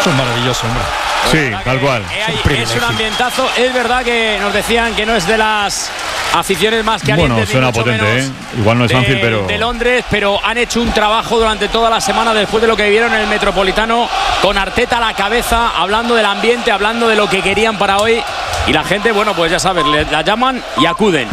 Esto es maravilloso, hombre. Sí, tal cual. Es un ambientazo. Es verdad que nos decían que no es de las aficiones más calientes. Bueno, suena potente, Igual no es Anfield, pero de Londres, pero han hecho un trabajo durante toda la semana después de lo que vivieron en el Metropolitano, con Arteta a la cabeza, hablando del ambiente, hablando de lo que querían para hoy. Y la gente, bueno, pues ya sabes, la llaman y acuden.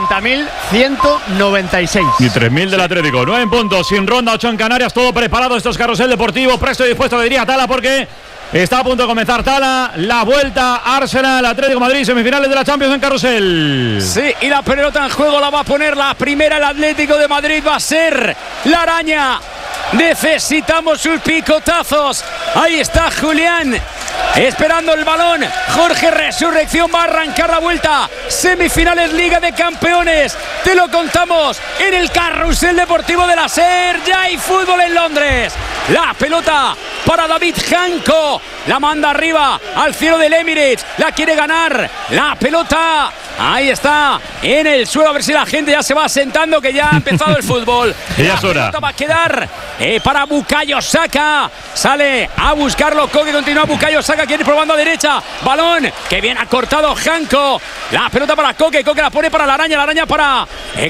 60.196. Y 3.000 del Atlético. 9 en punto, sin ronda, 8 en Canarias. Todo preparado. Esto es Carrusel Deportivo. Presto y dispuesto, diría Tala, porque está a punto de comenzar Tala. La vuelta Arsenal, Atlético Madrid, semifinales de la Champions en Carrusel. Sí, y la pelota en juego la va a poner la primera. El Atlético de Madrid va a ser la araña. Necesitamos sus picotazos. Ahí está Julián, esperando el balón. Jorge Resurrección va a arrancar la vuelta. Semifinales Liga de Campeones. Te lo contamos en el Carrusel Deportivo de la SER. Ya hay fútbol en Londres. La pelota para David Janko. La manda arriba al cielo del Emirates. La quiere ganar. La pelota. Ahí está, en el suelo, a ver si la gente ya se va sentando, que ya ha empezado el fútbol. Ya es hora. La pelota va a quedar para Bukayo Saka. Sale a buscarlo Koke, continúa Bukayo Saka, quiere ir probando a derecha. Balón, que bien ha cortado Janko. La pelota para Koke, Koke la pone para la araña para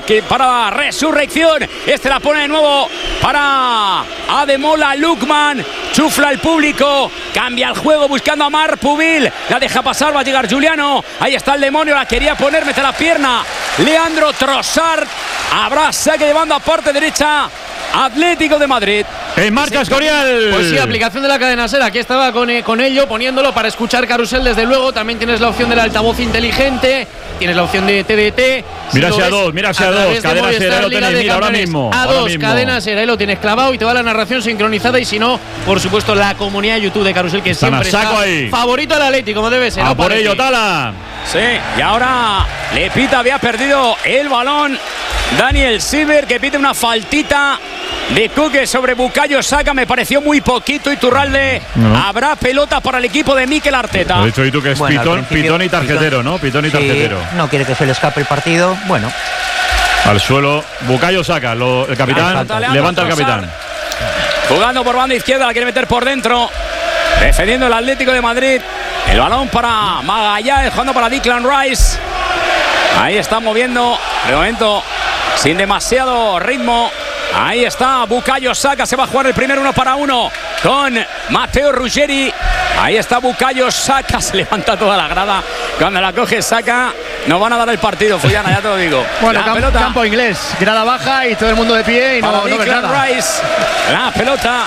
Resurrección. Este la pone de nuevo para Ademola Lookman. Chufla el público, cambia el juego buscando a Marpubil. La deja pasar, va a llegar Juliano. Ahí está el demonio, la quería poner, mete la pierna Leandro Trossard. Habrá saque de banda, parte derecha, Atlético de Madrid. En marcha Escorial. Pues sí, aplicación de la cadena SER. Aquí estaba con ello, poniéndolo para escuchar Carrusel, desde luego. También tienes la opción del altavoz inteligente, tienes la opción de TDT. Mira si a dos, cadena SER, ahí lo tenéis, mira, ahora mismo. Cadena SER, ahí lo tienes clavado y te va la narración sincronizada. Y si no, por supuesto, la comunidad de YouTube de Carrusel, que siempre está ahí. Favorito al Atlético, como debe ser. A por ello, Tala. Sí, y ahora le pita, había perdido el balón Daniel Silver, que pide una faltita de Koke sobre Bukayo Saka. Me pareció muy poquito. Iturralde. Habrá pelota para el equipo de Mikel Arteta. Lo he dicho tú que es pitón y tarjetero, ¿no? Pitón y tarjetero. No quiere que se le escape el partido. Bueno. Al suelo, Bukayo Saka, el capitán, levanta el capitán. Jugando por banda izquierda, la quiere meter por dentro. Defendiendo el Atlético de Madrid. El balón para Magallanes, jugando para Declan Rice. Ahí está moviendo, de momento sin demasiado ritmo. Ahí está Bukayo Saka, se va a jugar el primer 1-1 con Matteo Ruggeri. Ahí está Bukayo Saka, se levanta toda la grada. Cuando la coge Saka, nos van a dar el partido, Fullana, ya te lo digo. Bueno, campo inglés, grada baja y todo el mundo de pie y no ves nada. Rice, la pelota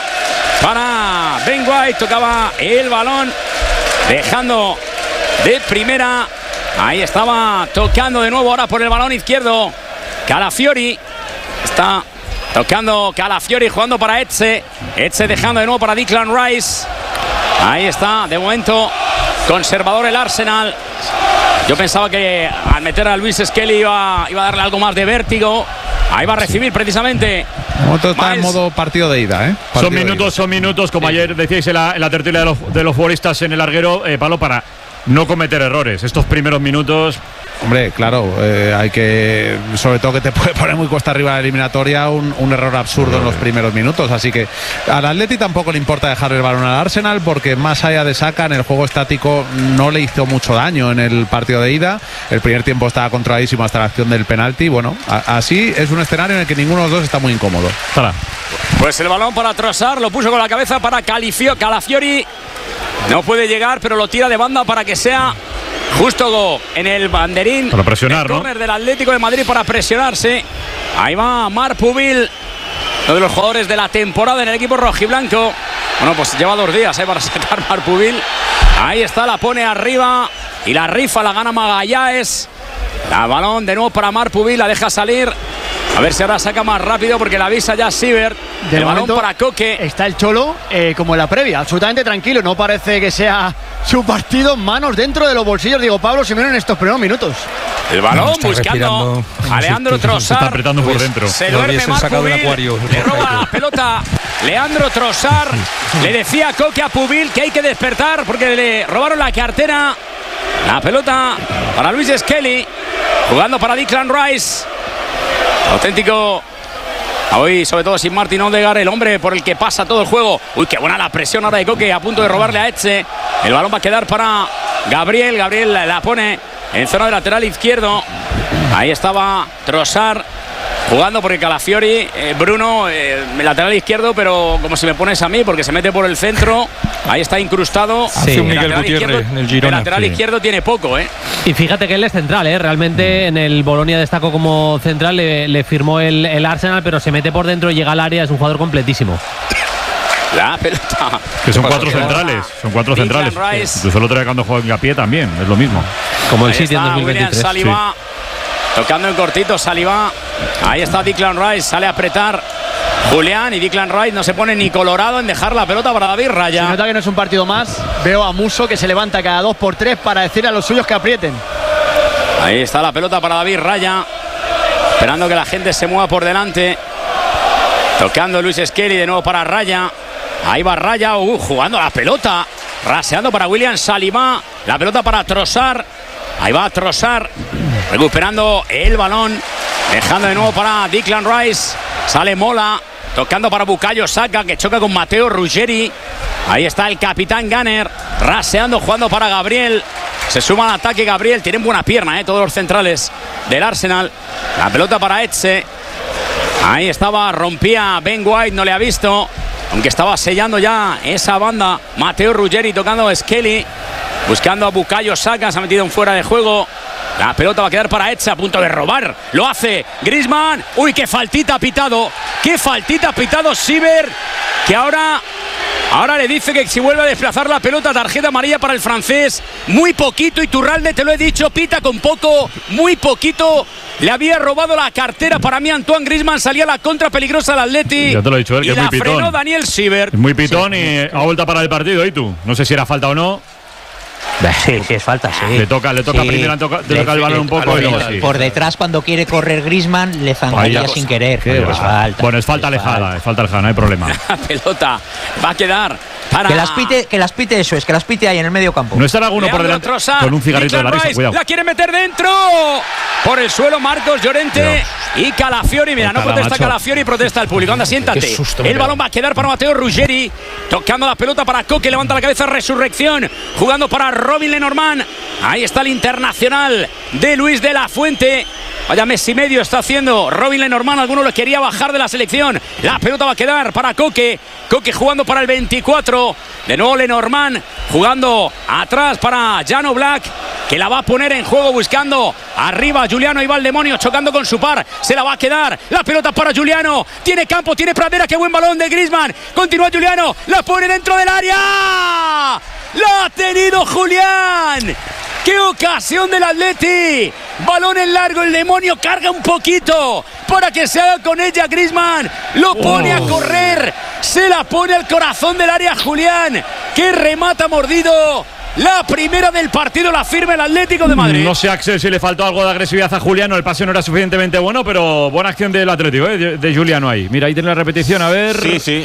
para Ben White, tocaba el balón, dejando de primera. Ahí estaba tocando de nuevo ahora por el balón izquierdo Calafiori. Está tocando Calafiori, jugando para Etze. Etze dejando de nuevo para Declan Rice. Ahí está, de momento conservador el Arsenal. Yo pensaba que al meter a Luis Skelly iba a darle algo más de vértigo. Ahí va a recibir precisamente. Está en modo partido de ida, ¿eh? Son minutos, como ayer decíais en la tertulia de los futbolistas en el larguero, Pablo, para no cometer errores. Estos primeros minutos. Hombre, claro, hay que, sobre todo que te puede poner muy cuesta arriba la eliminatoria, un error absurdo en los primeros minutos. Así que al Atleti tampoco le importa dejar el balón al Arsenal, porque más allá de Saka, en el juego estático no le hizo mucho daño en el partido de ida. El primer tiempo estaba controladísimo hasta la acción del penalti. Bueno, así es un escenario en el que ninguno de los dos está muy incómodo. Pues el balón para Trossard, lo puso con la cabeza para Calafiori. No puede llegar, pero lo tira de banda para que sea justo en el banderín. Para presionar, ¿no? Corner del Atlético de Madrid para presionarse. Ahí va Marpubil, uno de los jugadores de la temporada en el equipo rojiblanco. Bueno, pues lleva 2 días para sacar Marpubil. Ahí está, la pone arriba y la rifa la gana Magallanes. El balón de nuevo para Marpubil, la deja salir. A ver si ahora saca más rápido, porque la avisa ya Siebert. El balón para Koke. Está el Cholo como en la previa, absolutamente tranquilo. No parece que sea su partido. Manos dentro de los bolsillos, Diego Pablo Simeone, en estos primeros minutos. El balón buscando a Leandro Trossard. Se está apretando por dentro. Se duerme Marpubil. Le roba la pelota Leandro Trossard. Le decía a Koke a Pubil que hay que despertar porque le robaron la cartera. La pelota para Luis Skelly, jugando para Declan Rice. Auténtico Hoy, sobre todo, sin Martin Odegaard, el hombre por el que pasa todo el juego. Uy, qué buena la presión ahora de Koke, a punto de robarle a Etxe. El balón va a quedar para Gabriel. Gabriel la pone en zona de lateral izquierdo. Ahí estaba Trossard jugando por el Calafiori. Bruno, lateral izquierdo, pero como si me pones a mí, porque se mete por el centro. Ahí está incrustado. Sí, Miguel Gutiérrez en el Girona. El lateral izquierdo tiene poco, Y fíjate que él es central, realmente en el Bolonia destacó como central, le firmó el Arsenal, pero se mete por dentro y llega al área, es un jugador completísimo. La pelota. Que son 4 centrales. Son 4 centrales. Incluso el otro día cuando juega en Hincapié también, es lo mismo. Como el City en 2023. Saliba, tocando en cortito, Saliba. Ahí está Declan Rice, sale a apretar Julián, y Declan Rice no se pone ni colorado en dejar la pelota para David Raya. Se nota que no es un partido más. Veo a Musso que se levanta cada 2 por 3 para decir a los suyos que aprieten. Ahí está la pelota para David Raya, esperando que la gente se mueva por delante. Tocando Luis Skelly de nuevo para Raya. Ahí va Raya, jugando la pelota, raseando para William Saliba. La pelota para Trossard. Ahí va Trossard, recuperando el balón, dejando de nuevo para Declan Rice. Sale Mola, tocando para Bukayo Saka, que choca con Matteo Ruggeri. Ahí está el capitán Gunner, raseando, jugando para Gabriel. Se suma al ataque Gabriel, tienen buena pierna, todos los centrales del Arsenal. La pelota para Etxe. Ahí estaba, rompía Ben White, no le ha visto, aunque estaba sellando ya esa banda. Matteo Ruggeri tocando a Skelly, buscando a Bukayo Saka, se ha metido en fuera de juego. La pelota va a quedar para Etxe, a punto de robar. Lo hace Griezmann. Uy, qué faltita ha pitado. Qué faltita ha pitado Siver, que ahora le dice que si vuelve a desplazar la pelota, tarjeta amarilla para el francés. Muy poquito, Iturralde, te lo he dicho, pita con poco, muy poquito. Le había robado la cartera para mí Antoine Griezmann, salía la contra peligrosa al Atleti. Ya te lo he dicho, que y es muy la pitón. frenó Daniel Siver. Es muy pitón, y ha vuelto a parar el partido, ¿y tú? No sé si era falta o no. Sí, es falta, sí. Le toca Sí. primero, le toca el balón un poco y luego sí. Por detrás, cuando quiere correr Griezmann, le zancaría sin querer. Es falta. Bueno, es falta alejada, no hay problema. La pelota va a quedar para... Que las pite eso, es que las pite ahí en el medio campo. No estará alguno por delante Trossard, con un cigarrito de la risa, cuidado. La quiere meter dentro. Por el suelo Marcos Llorente y Calafiori. Mira, no protesta Calafiori, protesta el público. Anda, siéntate. El balón va a quedar para Matteo Ruggeri, tocando la pelota para Koke, levanta la cabeza, Resurrección, jugando para Robin Lenormand. Ahí está el internacional de Luis de la Fuente. Vaya mes y medio está haciendo Robin Lenormand. Alguno lo quería bajar de la selección. La pelota va a quedar para Koke. Koke jugando para el 24. De nuevo Lenormand jugando atrás para Jan Oblak, que la va a poner en juego buscando arriba Juliano. Ahí va el demonio chocando con su par. Se la va a quedar. La pelota para Juliano. Tiene campo, tiene pradera. Qué buen balón de Griezmann. Continúa Juliano. La pone dentro del área. ¡La ha tenido Julián! ¡Qué ocasión del Atleti! Balón en largo, el demonio carga un poquito para que se haga con ella Griezmann. Lo pone a correr, se la pone al corazón del área Julián, que remata mordido. La primera del partido la firma el Atlético de Madrid. No sé, Axel, si le faltó algo de agresividad a Juliano. El pase no era suficientemente bueno, pero buena acción del Atlético, de Juliano ahí. Mira, ahí tiene la repetición, a ver. Sí.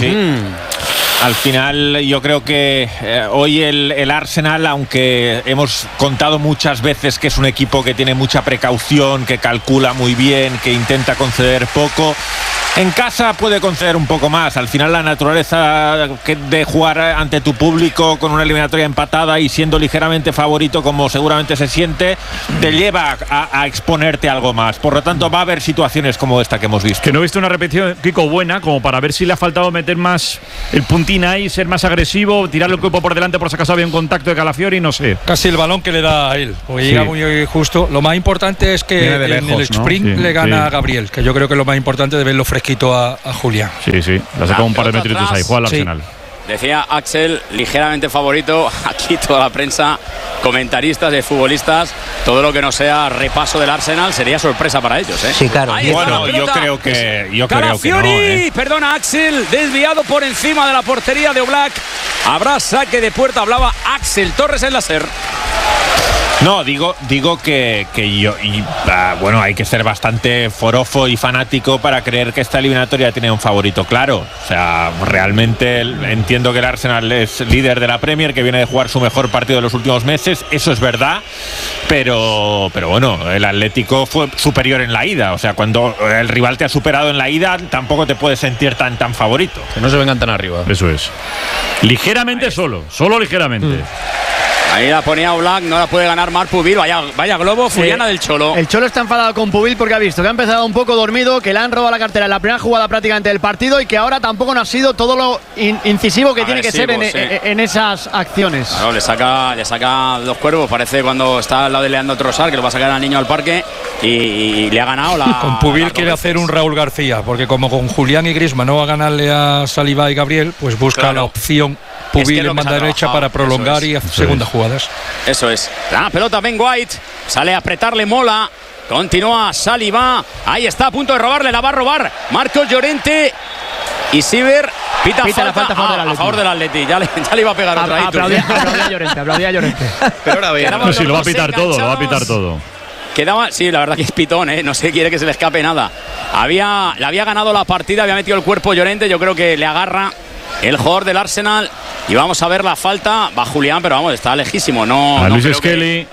Al final yo creo que hoy el Arsenal, aunque hemos contado muchas veces que es un equipo que tiene mucha precaución, que calcula muy bien, que intenta conceder poco, en casa puede conceder un poco más. Al final la naturaleza de jugar ante tu público con una eliminatoria empatada y siendo ligeramente favorito, como seguramente se siente, te lleva a exponerte algo más. Por lo tanto va a haber situaciones como esta que hemos visto. Que no he visto una repetición, Kiko, buena, como para ver si le ha faltado meter más el puntín ahí, ser más agresivo, tirarle el cuerpo por delante por si acaso había un contacto de Calafiori, no sé. Casi el balón que le da a él, porque llega muy justo. Lo más importante es que lejos, en el sprint le gana a Gabriel, que yo creo que es lo más importante de verlo fresquito a Julián. Sí, la sacó un par de metritos ahí, juega al Arsenal. Decía Axel, ligeramente favorito. Aquí toda la prensa, comentaristas de futbolistas, todo lo que no sea repaso del Arsenal sería sorpresa para ellos, Sí, claro. Bueno, yo creo que Calafiori, no, perdona Axel, desviado por encima de la portería de Oblak. Habrá saque de puerta, hablaba Axel Torres en la SER. No, digo que yo bueno, hay que ser bastante forofo y fanático para creer que esta eliminatoria tiene un favorito claro. O sea, realmente entiendo que el Arsenal es líder de la Premier, que viene de jugar su mejor partido de los últimos meses, eso es verdad, pero bueno, el Atlético fue superior en la ida. O sea, cuando el rival te ha superado en la ida, tampoco te puedes sentir tan favorito. Que no se vengan tan arriba. Eso es. Ligeramente solo ligeramente. Ahí la ponía Oblak, no la puede ganar Marc Pubil. Vaya globo, Fuliana del Cholo. El Cholo está enfadado con Pubil porque ha visto que ha empezado un poco dormido, que le han robado la cartera en la primera jugada prácticamente del partido y que ahora tampoco no ha sido todo lo incisivo que tiene que ser en esas acciones. Claro, le saca los cuervos. Parece cuando está al lado de Leandro Trossard, que lo va a sacar al niño al parque y le ha ganado la. Con Pubil quiere hacer un Raúl García, porque como con Julián y Griezmann no va a ganarle a Saliba y Gabriel, pues busca la opción Pubil en banda derecha para prolongar y hacer segundas jugadas. Eso es. La pelota Ben White. Sale a apretarle Mola. Continúa Saliba. Ahí está a punto de robarle. La va a robar Marcos Llorente. Y Siver pita la falta a favor del Atleti. Ya le iba a pegar otra. Aplaudía a Llorente. Pero ahora bien. No, sí, lo va a pitar todo. Sí, la verdad que es pitón, no se quiere que se le escape nada. Le había ganado la partida, había metido el cuerpo Llorente. Yo creo que le agarra el jugador del Arsenal. Y vamos a ver la falta. Va Julián, pero vamos, está lejísimo. A Luis Skelly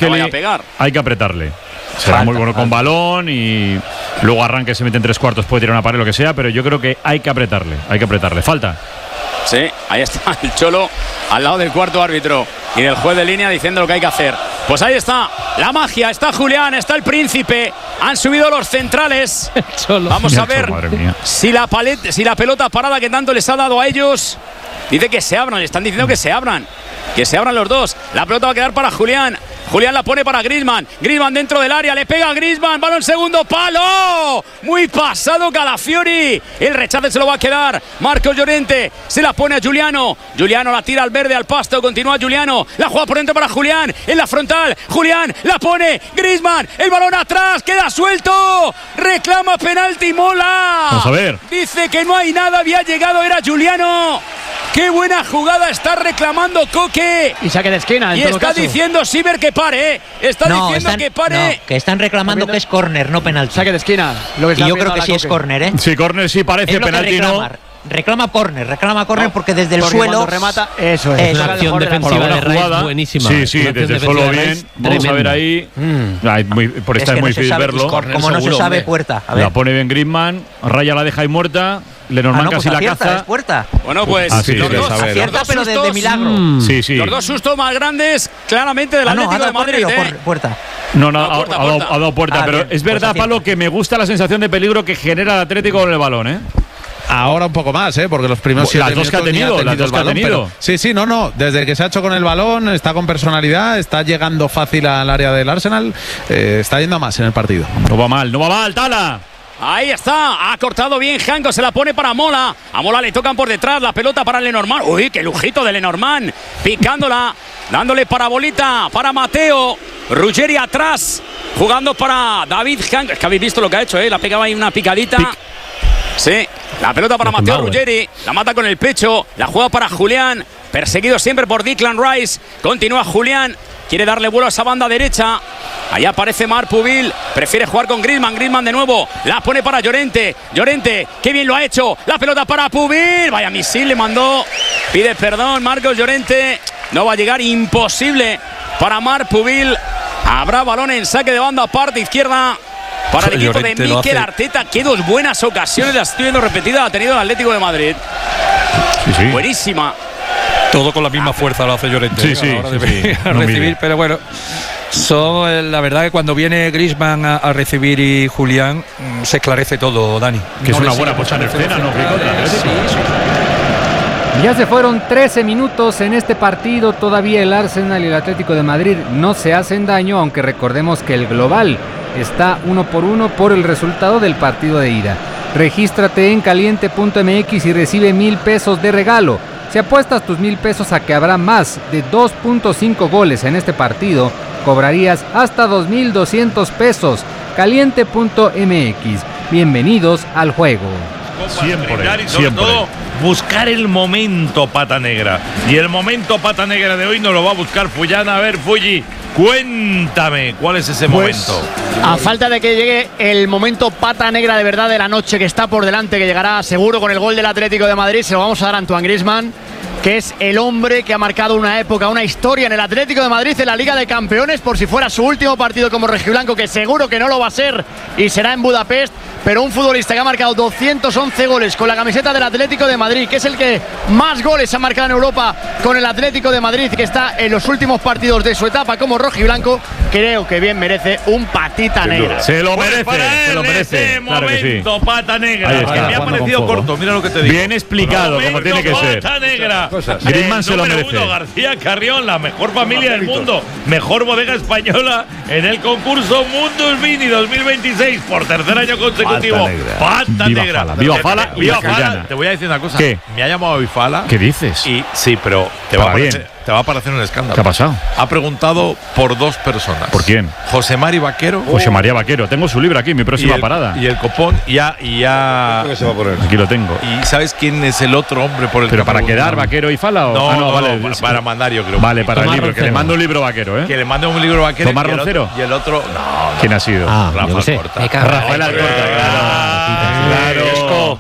hay que apretarle. Será muy bueno con balón y luego arranque, se mete en 3/4, puede tirar una pared, lo que sea, pero yo creo que hay que apretarle. Falta. Sí, ahí está el Cholo al lado del cuarto árbitro y del juez de línea diciendo lo que hay que hacer. Pues ahí está la magia, está Julián, está el Príncipe. Han subido los centrales. Vamos a ver si la pelota parada que tanto les ha dado a ellos. Dice que se abran, le están diciendo que se abran los dos. La pelota va a quedar para Julián. Julián la pone para Griezmann. Griezmann dentro del área, le pega a Griezmann. Balón segundo palo. Muy pasado Calafiori. El rechace se lo va a quedar Marcos Llorente. Se la pone a Giuliano. Giuliano la tira al verde, al pasto. Continúa Giuliano. La juega por dentro para Julián. En la frontal. Julián la pone. Griezmann. El balón atrás. Queda suelto. Reclama penalti Mola. Vamos a ver. Dice que no hay nada. Había llegado. Era Giuliano. Qué buena jugada está reclamando Coque. Y saque de esquina. Y está diciendo Siver que pare. Que pare. Que están reclamando que es córner, no penalti. Saque de esquina. Y yo creo que sí es córner, Sí, córner sí parece, penalti no. Reclama córner porque desde el suelo remata. Eso es. La acción defensiva de Rice buenísima. Sí, desde el suelo bien. Vamos a ver ahí. Por esta es muy difícil verlo. Como no se sabe, puerta. La pone bien Griezmann. Raya la deja ahí muerta. Lenormand casi la caza. Bueno, pues los dos acierta, pero de milagro. Sí. Los dos sustos más grandes, claramente, del Atlético de Madrid. Puerta. No, ha dado puerta. Pero bien, es verdad, pues Pablo, que me gusta la sensación de peligro que genera el Atlético con el balón, Ahora un poco más, porque los primeros 7 minutos las dos que ha tenido. Sí, no. Desde que se ha hecho con el balón, está con personalidad, está llegando fácil al área del Arsenal, está yendo a más en el partido. No va mal, Tala. Ahí está, ha cortado bien Janko, se la pone para Mola. A Mola le tocan por detrás, la pelota para Lenormand. Uy, qué lujito de Lenormand. Picándola, dándole parabolita para Mateo. Ruggeri atrás, jugando para David Janko. Es que habéis visto lo que ha hecho, la pegaba ahí una picadita. Sí, la pelota para Mateo Ruggeri. La mata con el pecho, la juega para Julián. Perseguido siempre por Declan Rice. Continúa Julián. Quiere darle vuelo a esa banda derecha. Allá aparece Marc Pubil. Prefiere jugar con Griezmann. Griezmann de nuevo. La pone para Llorente. Llorente, qué bien lo ha hecho. La pelota para Pubil. Vaya misil le mandó. Pide perdón Marcos Llorente. No va a llegar. Imposible para Marc Pubil. Habrá balón en saque de banda, parte izquierda. Para el equipo Llorente de Mikel Arteta. Qué dos buenas ocasiones las estoy viendo repetidas. Ha tenido el Atlético de Madrid. Sí. Buenísima. Todo con la misma fuerza lo hace Llorente. Sí. Recibir, pero bueno. La verdad que cuando viene Griezmann a recibir y Julián se esclarece todo, Dani. Que es una buena puesta en escena, ¿no? Sí. Ya se fueron 13 minutos en este partido. Todavía el Arsenal y el Atlético de Madrid no se hacen daño, aunque recordemos que el global está 1-1 por el resultado del partido de ida. Regístrate en caliente.mx y recibe 1,000 pesos de regalo. Si apuestas tus 1,000 pesos a que habrá más de 2.5 goles en este partido, cobrarías hasta 2,200 pesos. Caliente.mx. Bienvenidos al juego. Sobre todo buscar el momento pata negra. Y el momento pata negra de hoy nos lo va a buscar Fullana. A ver, Fulli, Cuéntame, ¿cuál es ese momento? A falta de que llegue el momento pata negra de verdad de la noche que está por delante, que llegará seguro con el gol del Atlético de Madrid, se lo vamos a dar a Antoine Griezmann, que es el hombre que ha marcado una época, una historia en el Atlético de Madrid, en la Liga de Campeones, por si fuera su último partido como rojiblanco, que seguro que no lo va a ser y será en Budapest, pero un futbolista que ha marcado 211 goles con la camiseta del Atlético de Madrid, que es el que más goles ha marcado en Europa con el Atlético de Madrid, que está en los últimos partidos de su etapa como rojiblanco, creo que bien merece un patita negra. Se lo merece, se lo merece. Claro que sí. Patata negra. Ahí está, que me ha parecido corto, mira lo que te digo. Bien explicado, como tiene que ser. Pata negra. Griezmann se lo merece. García Carrión, la mejor familia del mundo, mejor bodega española en el concurso Mundus Vini 2026 por tercer año consecutivo. Pata negra. Viva Fala, viva Fala. Te voy a decir una cosa. ¿Qué? Me ha llamado Bifala. ¿Qué dices? Y sí, pero te va a parecer un escándalo. ¿Qué ha pasado? Ha preguntado por dos personas. ¿Por quién? José Mari Vaquero. José María Vaquero. Tengo su libro aquí, mi próxima parada. Y el copón ya. ¿Qué se va a poner? Aquí lo tengo. ¿Y sabes quién es el otro hombre por el ¿Pero para quedar Vaquero y Fala? ¿o? No, vale. Para mandar, yo creo. Vale, para Tomás el libro. Roncero. Que le mando un libro Vaquero, ¿eh? Que le mande un libro Vaquero. ¿Tomás Roncero? Y el otro. No. ¿Quién ha sido? Rafael Corta. Rafael Alcorta, claro.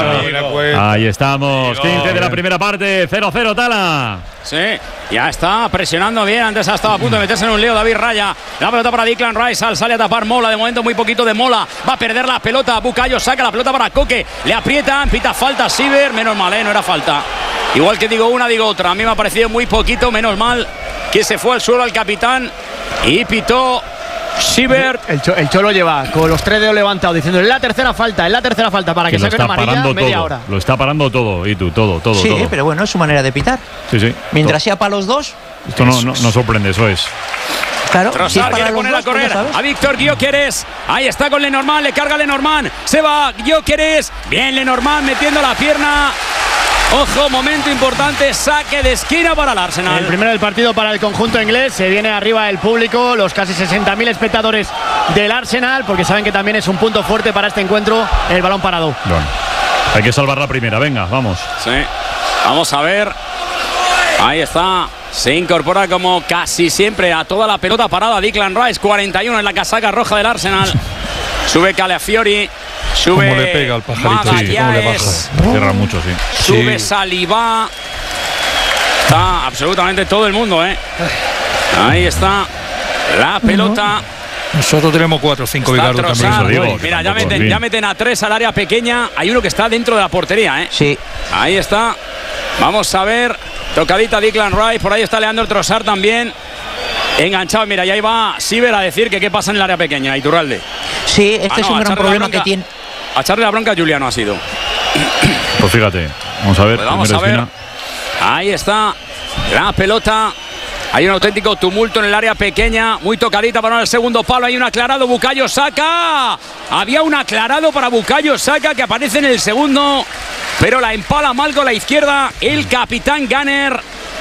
Ahí estamos. 15 de la primera parte. 0-0, Tala. Sí, ya está presionando bien. Antes ha estado a punto de meterse en un lío David Raya. La pelota para Declan Rice. Sale a tapar Mola. De momento muy poquito de Mola. Va a perder la pelota. Bukayo saca la pelota para Koke. Le aprietan. Pita falta Siever. Menos mal, no era falta. Igual que digo una, digo otra. A mí me ha parecido muy poquito. Menos mal que se fue al suelo al capitán. Y pitó Siever. El Cholo lleva con los 3 dedos levantados diciendo en la tercera falta para que saque una amarilla media hora. Lo está parando todo, y tú, todo. Sí, todo. pero bueno, es su manera de pitar. Sí. Mientras sea para los dos. Esto no sorprende, eso es. Claro, Trossard quiere poner a correr a Víctor Gyökeres. Ahí está con Lenormand, le carga Lenormand. Se va Gyökeres. Bien Lenormand metiendo la pierna. Ojo, momento importante, saque de esquina para el Arsenal. El primero del partido para el conjunto inglés. Se viene arriba el público, los casi 60.000 espectadores del Arsenal, porque saben que también es un punto fuerte para este encuentro el balón parado. Bueno, hay que salvar la primera, venga, vamos. Sí, vamos a ver. Ahí está. Se incorpora como casi siempre a toda la pelota parada Declan Rice, 41 en la casaca roja del Arsenal. Sube Calafiori. Sube. ¿Cómo le pega al pajarito? Sí, ¿Cómo le baja? Cierra mucho, sí. Sube Saliba. Está absolutamente todo el mundo, ¿eh? Ahí está la pelota. Nosotros tenemos 4 o 5 Vigardo también. Mira, ya meten a 3 al área pequeña. Hay uno que está dentro de la portería, ¿eh? Sí. Ahí está. Vamos a ver. Tocadita Declan Rice. Por ahí está Leandro Trossard también. Enganchado, mira, ya iba Siever a decir que qué pasa en el área pequeña, Iturralde. Sí, este es un gran problema que tiene. A echarle la bronca a Juliano ha sido. Pues fíjate, vamos a ver. Pues vamos a ver. Ahí está la pelota. Hay un auténtico tumulto en el área pequeña. Muy tocadita para el segundo palo. Hay un aclarado, Bukayo Saka. Había un aclarado para Bukayo Saka que aparece en el segundo, pero la empala mal con la izquierda el capitán Gunner.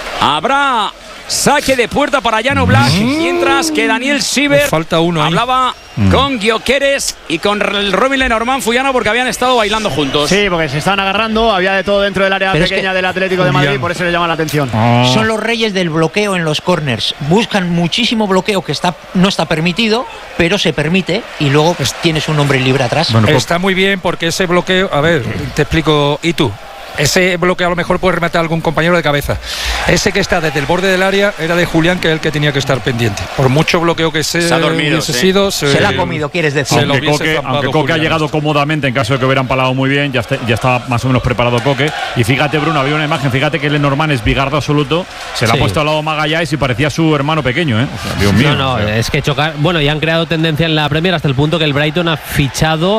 Habrá saque de puerta para Jan Oblak, mientras que Daniel Siever hablaba con Gyökeres y con Robin Lenormand Fuyano porque habían estado bailando juntos. Sí, porque se estaban agarrando, había de todo dentro del área pequeña del Atlético de Madrid, por eso le llama la atención. Son los reyes del bloqueo en los corners. Buscan muchísimo bloqueo que no está permitido, pero se permite y luego pues, tienes un hombre libre atrás. Bueno, está muy bien porque ese bloqueo, a ver, te explico, ¿y tú? Ese bloqueo a lo mejor puede rematar a algún compañero de cabeza. Ese que está desde el borde del área era de Julián, que es el que tenía que estar pendiente. Por mucho bloqueo que se ha dormido, sido, se la ha comido, quieres decir. Aunque Koke ha llegado cómodamente en caso de que hubieran palado muy bien, ya estaba más o menos preparado Koke. Y fíjate, Bruno, había una imagen, fíjate que Lenormand es bigardo absoluto. Se le ha puesto al lado Magallanes y parecía su hermano pequeño, ¿eh? O sea, Dios mío. No, es que chocar. Bueno, y han creado tendencia en la Premier hasta el punto que el Brighton ha fichado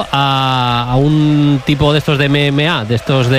a un tipo de estos de MMA, de estos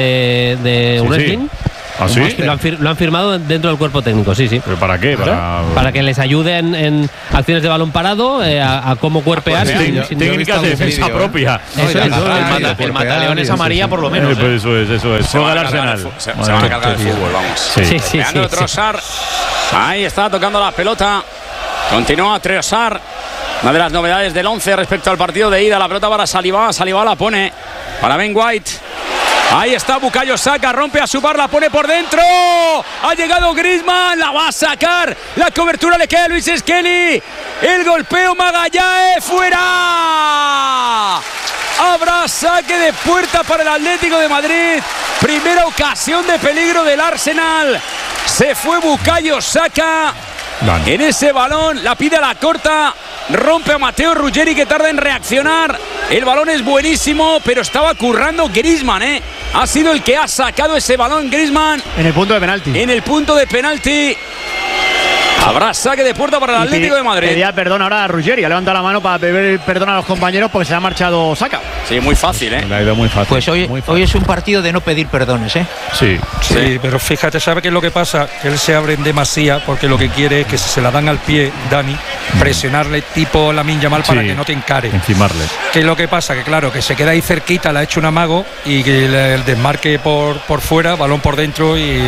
de wrestling. ¿Ah, sí? Lo han firmado dentro del cuerpo técnico, sí. ¿Pero para qué? Para que les ayuden en acciones de balón parado, a cómo cuerpear. Técnicas de defensa propia. Eso es. El mataleón es amarilla, por lo menos. Pues eso es. Se van a cargar el fútbol, vamos. Sí. Leandro Trossard. Ahí está tocando la pelota. Continúa Trossard. Una de las novedades del 11 respecto al partido de ida. La pelota para Saliba. Saliba la pone para Ben White. Ahí está Bukayo Saka, rompe a su bar, la pone por dentro. Ha llegado Griezmann, la va a sacar. La cobertura le queda a Luis Skelly. El golpeo Magallanes, fuera. Habrá saque de puerta para el Atlético de Madrid. Primera ocasión de peligro del Arsenal. Se fue Bukayo Saka. En ese balón, la pide a la corta. Rompe a Matteo Ruggeri, que tarda en reaccionar. El balón es buenísimo, pero estaba currando Griezmann, ¿eh? Ha sido el que ha sacado ese balón Griezmann. En el punto de penalti. En el punto de penalti. Habrá saque de puerta para el Atlético de Madrid. Pedía perdón ahora a Ruggeri. Ha levantado la mano para pedir perdón a los compañeros porque se ha marchado Saka. Sí, muy fácil, ¿eh? Le ha ido muy fácil. Pues hoy es un partido de no pedir perdones, ¿eh? Sí, pero fíjate, ¿sabe qué es lo que pasa? Que él se abre en demasía porque lo que quiere es que si se la dan al pie, Dani, presionarle tipo Lamine Yamal para que no te encare. Encimarle. ¿Qué es lo que pasa? Que claro, que se queda ahí cerquita, le ha hecho un amago y que el desmarque por fuera, balón por dentro y...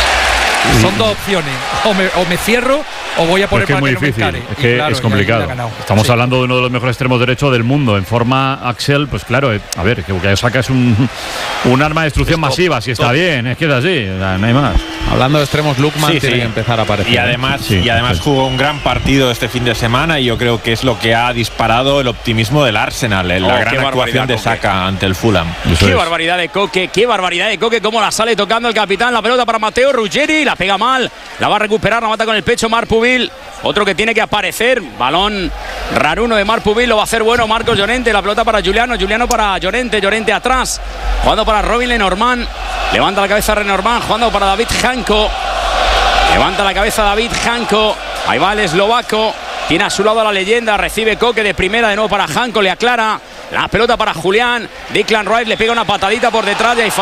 Son dos opciones, o me cierro o voy a poner para que es muy no me difícil, encare. es que claro, es complicado. Estamos hablando de uno de los mejores extremos derechos del mundo. En forma Axel, pues claro, a ver, que Bukayo Saka es un arma de destrucción masiva, si está bien, es que es así, o sea, no hay más. Hablando de extremos, Lookman tiene que empezar a aparecer. Y además jugó un gran partido este fin de semana y yo creo que es lo que ha disparado el optimismo del Arsenal, la gran actuación de Saka ante el Fulham. Qué barbaridad de Koke, cómo la sale tocando el capitán, la pelota para Matteo Ruggeri, la pega mal, la va a recuperar, la mata con el pecho Marc Pubil, otro que tiene que aparecer, balón raruno de Marc Pubil, lo va a hacer bueno Marcos Llorente, la pelota para Juliano para Llorente atrás, jugando para Robin Lenormand, levanta la cabeza Lenormand, jugando para David Janko, levanta la cabeza David Janko, ahí va el eslovaco, tiene a su lado a la leyenda, recibe Koke de primera de nuevo para Janko, le aclara, la pelota para Julián, Declan Rice le pega una patadita por detrás y hay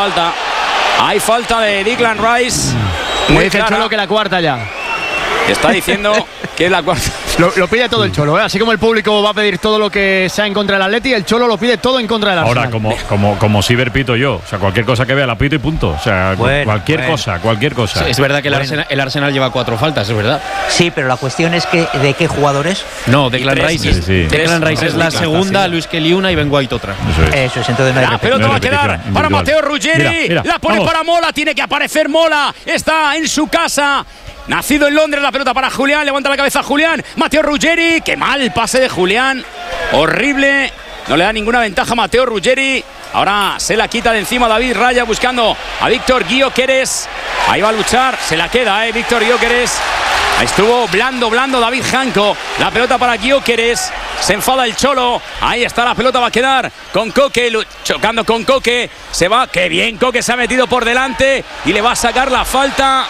falta de Declan Rice. Me dice el Cholo que la cuarta ya. Está diciendo que es la cuarta. Lo pide todo el Cholo, ¿eh? Así como el público va a pedir todo lo que sea en contra del Atleti, el Cholo lo pide todo en contra del Arsenal. Ahora, como Siver pito yo. O sea, cualquier cosa que vea la pito y punto. O sea, cualquier cosa. Sí, es verdad que el Arsenal lleva 4 faltas, es verdad. Sí, pero la cuestión es que ¿de qué jugadores? No, Declan Rice. Declan Rice es la segunda, Luis Kelly una y Ben White otra. Eso es, entonces no hay la pelota va a quedar para Matteo Ruggeri. La pone vamos. Para Mola, tiene que aparecer Mola. Está en su casa. Nacido en Londres, la pelota para Julián, levanta la cabeza Julián, Matteo Ruggeri, qué mal pase de Julián, horrible, no le da ninguna ventaja a Matteo Ruggeri, ahora se la quita de encima David Raya buscando a Víctor Gyökeres, ahí va a luchar, se la queda Víctor Gyökeres, ahí estuvo blando David Janko, la pelota para Gyökeres, se enfada el Cholo, ahí está la pelota, va a quedar con Koke, chocando con Koke, se va, qué bien Koke se ha metido por delante y le va a sacar la falta,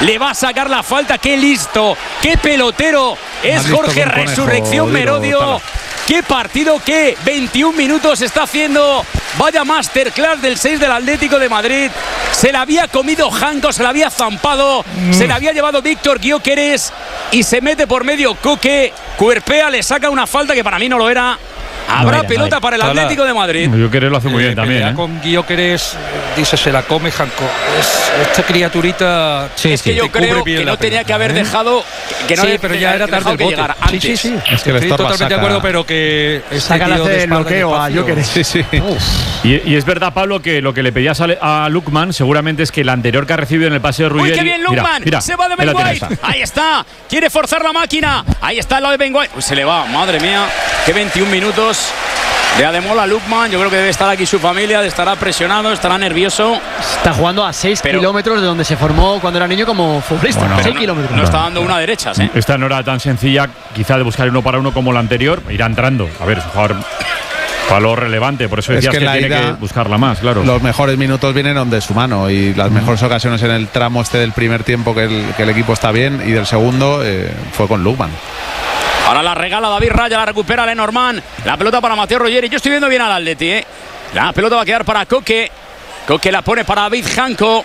qué listo, qué pelotero es Jorge Resurrección Merodio, qué partido, qué 21 minutos está haciendo, vaya masterclass del 6 del Atlético de Madrid, se la había comido Janko, se la había zampado, se la había llevado Víctor Gyökeres y se mete por medio Koke, cuerpea, le saca una falta que para mí no lo era. Habrá pelota para el Atlético de Madrid. Gyökeres lo hace muy bien también. Con Gyökeres, dice, se la come Janko. Esta criaturita. Es que yo creo que no tenía que haber dejado. Que no pero ya era tarde el bote. Sí. Es que estoy totalmente de acuerdo, pero que. Saca el bloqueo a Gyökeres. Sí. Y es verdad, Pablo, que lo que le pedías a Lookman seguramente es que el anterior que ha recibido en el paseo de Ruggeri. ¡Uy, qué bien Lookman! Se va de Ben White. Ahí está. Quiere forzar la máquina. Ahí está el lado de Ben White. Se le va. Madre mía. Qué 21 minutos. De Ademola Lookman, yo creo que debe estar aquí su familia, estará presionado, estará nervioso. Está jugando a 6 kilómetros de donde se formó cuando era niño como futbolista. Bueno, 6 kilómetros. No está dando una derecha, ¿eh? Esta no era tan sencilla, quizá de buscar uno para uno como la anterior. Irá entrando. A ver, es un jugador valor relevante, por eso decías que tiene que buscarla más, claro. Los mejores minutos vienen de su mano y las mejores ocasiones en el tramo del primer tiempo que el equipo está bien y del segundo fue con Lookman. Ahora la regala David Raya, la recupera Lenormand. La pelota para Matteo Ruggeri. Yo estoy viendo bien al Atleti, La pelota va a quedar para Koke. Koke la pone para David Janko.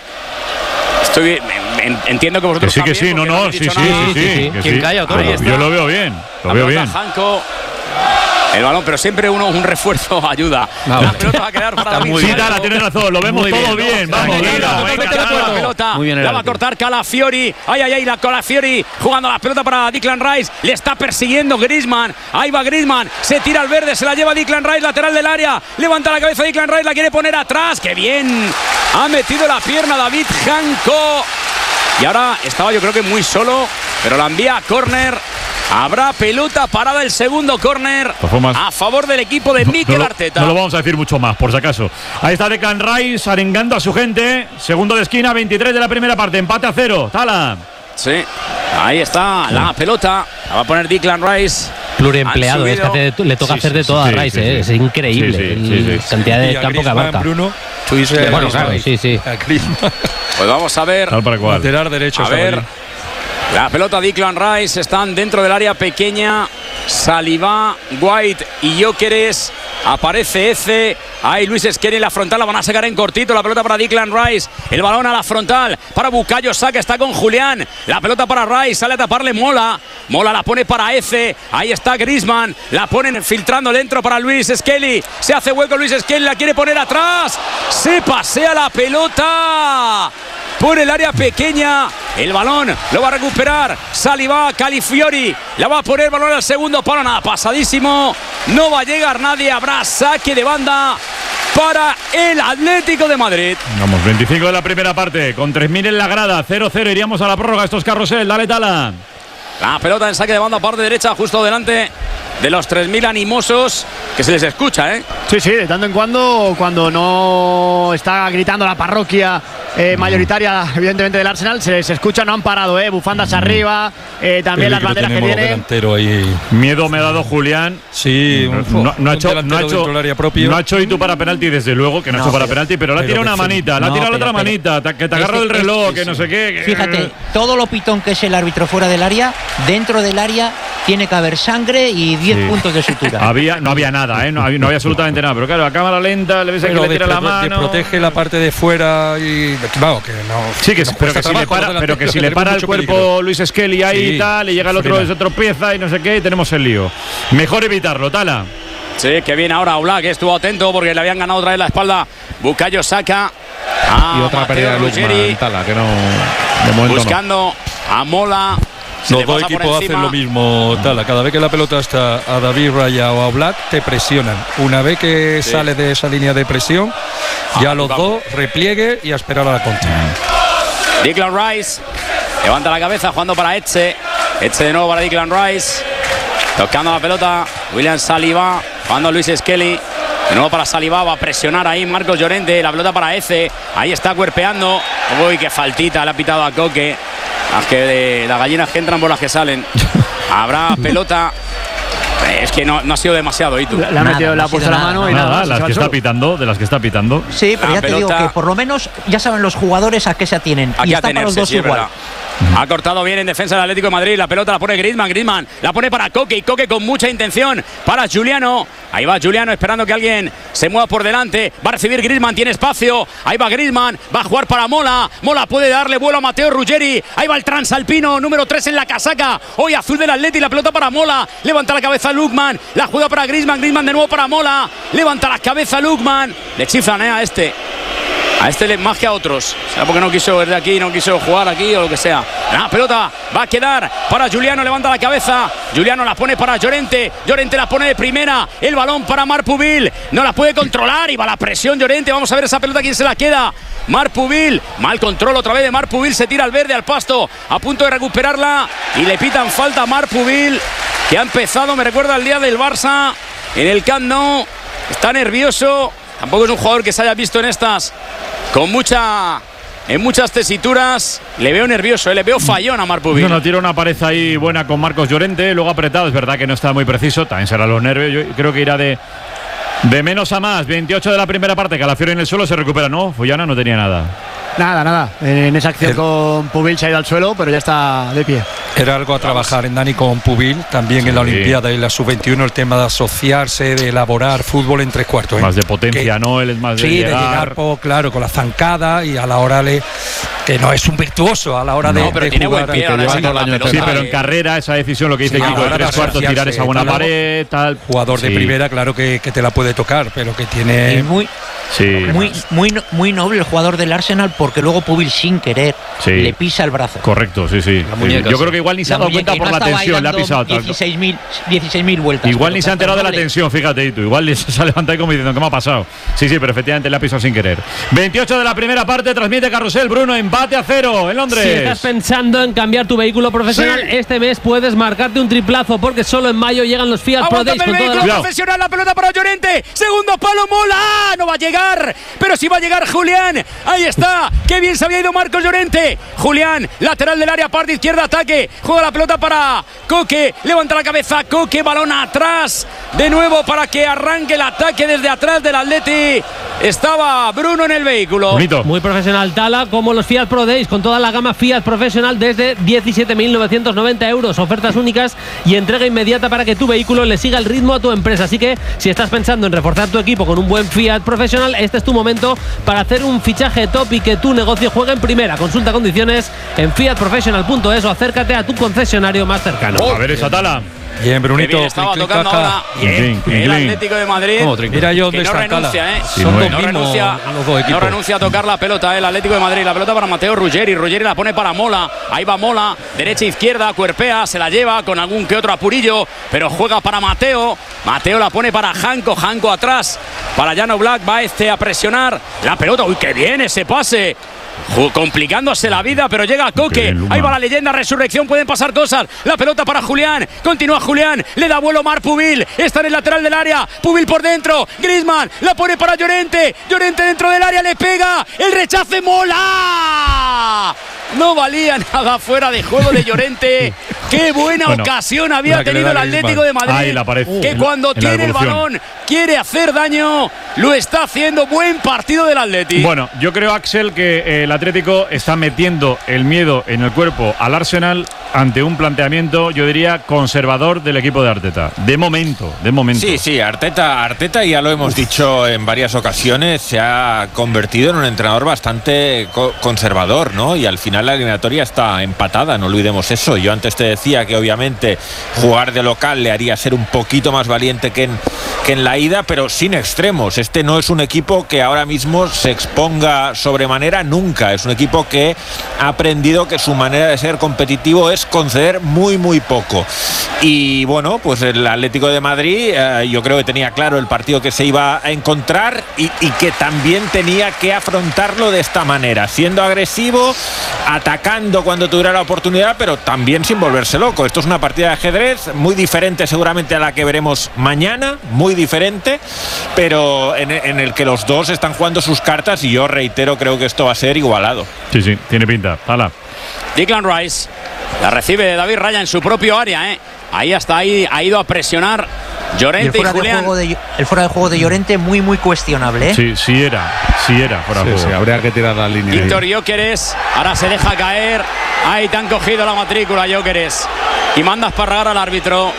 Entiendo que vosotros sí, sí. ¿Quién calla? Yo lo veo bien. Janko. el balón, pero siempre un refuerzo ayuda. La pelota va a quedar para David. Sí, Tala, tienes razón, lo vemos todo bien. Vamos, la pelota, la va a cortar Calafiori. Ay, la Calafiori jugando la pelota para Declan Rice. Le está persiguiendo Griezmann. Ahí va Griezmann, se tira al verde, se la lleva Declan Rice, lateral del área. Levanta la cabeza Declan Rice, la quiere poner atrás. ¡Qué bien! Ha metido la pierna David Janko. Y ahora estaba yo creo que muy solo, pero la envía a córner. Habrá pelota parada, el segundo córner a favor del equipo de Mikel Arteta. No lo vamos a decir mucho más, por si acaso. Ahí está Declan Rice arengando a su gente. Segundo de esquina, 23 de la primera parte. Empate a 0. Tala. Sí, ahí está la pelota. La va a poner Declan Rice. Pluriempleado, es que le toca hacer de todo a Rice, es increíble la cantidad de campo que abarca. Bruno, bueno, claro, sí. Pues vamos a ver. Lateral derecho. A ver. La pelota Declan Rice, están dentro del área pequeña. Saliba, White y Gyökeres. Aparece Eze. Ahí Luis Skelly en la frontal, la van a sacar en cortito. La pelota para Declan Rice. El balón a la frontal para Bukayo Saka, está con Julián. La pelota para Rice, sale a taparle Mola. Mola la pone para Eze. Ahí está Griezmann. La ponen filtrando dentro para Luis Skelly. Se hace hueco Luis Skelly, la quiere poner atrás. Se pasea la pelota por el área pequeña. El balón lo va a recuperar Saliba, Calafiori. La va a poner el balón al segundo palo. Nada, pasadísimo. No va a llegar nadie. Habrá saque de banda para el Atlético de Madrid. Vamos, 25 de la primera parte, con 3.000 en la grada, 0-0, iríamos a la prórroga. Estos Carrusel, dale Tala. La pelota en saque de banda, parte derecha, justo delante de los 3.000 animosos, que se les escucha, ¿eh? Sí, de tanto en cuando no está gritando la parroquia mayoritaria, evidentemente, del Arsenal, se escucha, no han parado, bufandas arriba, también las banderas que tienen. Miedo me ha dado Julián. Sí, no ha hecho Itu para penalti, desde luego, que no ha hecho para penalti, pero le ha tirado una manita, le ha tirado la otra manita, que te agarra del reloj, que no sé qué. Fíjate, todo lo pitón que es el árbitro fuera del área, dentro del área tiene que haber sangre y 10 puntos de sutura. No había nada, no había absolutamente nada, pero claro, a cámara lenta le ves que le tira la mano. Protege la parte de fuera y vamos, que no. Sí, pero que si le para el cuerpo peligro. Luis Skelly ahí y tal, y llega el otro, se tropieza y no sé qué, y tenemos el lío. Mejor evitarlo, Tala. Sí, que viene ahora Oblak, que estuvo atento porque le habían ganado otra vez la espalda Bukayo Saka. Y otra pérdida de Lukman, Tala, que no. De momento buscando a Mola. Los dos equipos hacen lo mismo, Tala. Cada vez que la pelota está a David Raya o a Oblak, te presionan. Una vez que sale de esa línea de presión, ya los dos repliegue y a esperar a la contra. Declan Rice levanta la cabeza jugando para Etxe. Etxe de nuevo para Declan Rice. Tocando la pelota William Saliba, jugando Luis Skelly. De nuevo para Saliba, va a presionar ahí Marcos Llorente. La pelota para Eze. Ahí está cuerpeando. Uy, qué faltita le ha pitado a Coque. Las que de las gallinas que entran por las que salen. Habrá pelota. Es que no ha sido demasiado, Itu. Le ha puesto la mano y nada. De las que está pitando. Sí, pero ya te digo que por lo menos ya saben los jugadores a qué se atienen. Aquí y está para los dos igual. Ha cortado bien en defensa del Atlético de Madrid. La pelota la pone Griezmann la pone para Coque, y Coque con mucha intención para Giuliano. Ahí va Giuliano esperando que alguien se mueva por delante. Va a recibir Griezmann, tiene espacio. Ahí va Griezmann, va a jugar para Mola. Mola puede darle vuelo a Matteo Ruggeri. Ahí va el transalpino, número 3 en la casaca. Hoy azul del Atleti, la pelota para Mola. Levanta la cabeza Lukman, la juega para Griezmann de nuevo para Mola. Levanta la cabeza Lukman. Le chiflan a este. A este más que a otros. O sea, porque no quiso ver de aquí, no quiso jugar aquí o lo que sea. La pelota va a quedar para Giuliano, levanta la cabeza. Giuliano la pone para Llorente. Llorente la pone de primera. El balón para Marpuville. No la puede controlar y va la presión Llorente. Vamos a ver esa pelota, quién se la queda. Marpuville. Mal control otra vez de Marpuville. Se tira al verde, al pasto. A punto de recuperarla. Y le pitan falta a Marpuville, que ha empezado, me recuerda al día del Barça en el Camp Nou. Está nervioso. Tampoco es un jugador que se haya visto en estas en muchas tesituras. Le veo nervioso, le veo fallón a Marpuville. No, tira una pared ahí buena con Marcos Llorente, luego apretado, es verdad que no está muy preciso, también será los nervios. Yo creo que irá de menos a más. 28 de la primera parte, Calafiori en el suelo, se recupera, ¿no? Fullana no tenía nada. Nada. En esa acción con Pubil se ha ido al suelo, pero ya está de pie. Era algo a trabajar en Dani con Pubil, también en la Olimpiada y la Sub-21, el tema de asociarse, de elaborar fútbol en tres cuartos. Más de potencia, ¿no? Él es más de llegar claro, con la zancada y a la hora que no es un virtuoso a la hora de tiene jugar. buen pie, Sí, pero en carrera esa decisión, lo que dice Kiko, de tres cuartos, tirar esa buena pared, tal. Jugador de primera, claro que te la puede tocar, pero que tiene... Muy noble el jugador del Arsenal, porque luego Pubil sin querer le pisa el brazo. Correcto, sí. Yo creo que igual ni se ha dado cuenta por la tensión, le ha pisado. 16.000 vueltas. Igual ni se ha enterado de la tensión, fíjate, y tú. Igual se ha levantado como diciendo, ¿qué me ha pasado? Sí, pero efectivamente le ha pisado sin querer. 28 de la primera parte, transmite Carrusel, Bruno, empate a 0 en Londres. Si estás pensando en cambiar tu vehículo profesional, este mes puedes marcarte un triplazo, porque solo en mayo llegan los Fiat Pro Days con toda la profesional, la pelota para Llorente, segundo palo, Mola, no va a llegar, pero sí va a llegar Julián, ahí está, qué bien se había ido Marcos Llorente, Julián, lateral del área, parte izquierda, ataque, juega la pelota para Coque, levanta la cabeza, Coque, balón atrás, de nuevo para que arranque el ataque desde atrás del Atleti, estaba Bruno en el vehículo. Bonito. Muy profesional Tala, como los Fiat Pro Days, con toda la gama Fiat profesional desde 17.990 euros, ofertas únicas y entrega inmediata para que tu vehículo le siga el ritmo a tu empresa. Así que si estás pensando en reforzar tu equipo con un buen Fiat profesional, este es tu momento para hacer un fichaje top y que tu negocio juegue en primera. Consulta condiciones en fiatprofessional.es o acércate a tu concesionario más cercano. A ver esa Tala. Bien, Brunito. Bien, estaba tocando ahora el Atlético de Madrid. Mira yo dónde no está renuncia, no renuncia a tocar la pelota, el Atlético de Madrid. La pelota para Mateo Ruggeri. Ruggeri la pone para Mola. Ahí va Mola. Derecha, izquierda, cuerpea, se la lleva con algún que otro apurillo, pero juega para Mateo. Mateo la pone para Janko. Janko atrás para Jan Oblak. Va a presionar la pelota. Uy, qué bien ese pase. Complicándose la vida, pero llega Coque. Ahí va la leyenda, resurrección, pueden pasar cosas. La pelota para Julián, continúa Julián, le da vuelo Mar Pubil, está en el lateral del área, Pubil por dentro, Griezmann la pone para Llorente, Llorente dentro del área, le pega, el rechace, Mola. No valía nada, fuera de juego de Llorente. Qué buena ocasión había tenido el Atlético de Madrid, que cuando tiene el balón quiere hacer daño, lo está haciendo. Buen partido del Atlético. Bueno, yo creo, Axel, que el Atlético está metiendo el miedo en el cuerpo al Arsenal ante un planteamiento, yo diría, conservador del equipo de Arteta. De momento. Sí, Arteta, ya lo hemos dicho en varias ocasiones, se ha convertido en un entrenador bastante conservador, ¿no? Y al final la eliminatoria está empatada, no olvidemos eso. Yo antes te decía que obviamente jugar de local le haría ser un poquito más valiente que en la ida, pero sin extremos. Este no es un equipo que ahora mismo se exponga sobremanera nunca. Es un equipo que ha aprendido que su manera de ser competitivo es conceder muy, muy poco. Y bueno, pues el Atlético de Madrid yo creo que tenía claro el partido que se iba a encontrar y que también tenía que afrontarlo de esta manera, siendo agresivo, atacando cuando tuviera la oportunidad, pero también sin volverse loco. Esto es una partida de ajedrez muy diferente seguramente a la que veremos mañana, muy diferente, pero en el que los dos están jugando sus cartas y yo reitero, creo que esto va a ser igualado. Sí, tiene pinta. Hala. Declan Rice la recibe David Raya en su propio área, Ahí hasta ahí ha ido a presionar Llorente y Julián. El fuera de juego de Llorente muy cuestionable, Sí era fuera de juego. Sí, habría que tirar la línea. Víctor Gyökeres ahora se deja caer. Ahí te han cogido la matrícula, Gyökeres, y mandas para ragar al árbitro.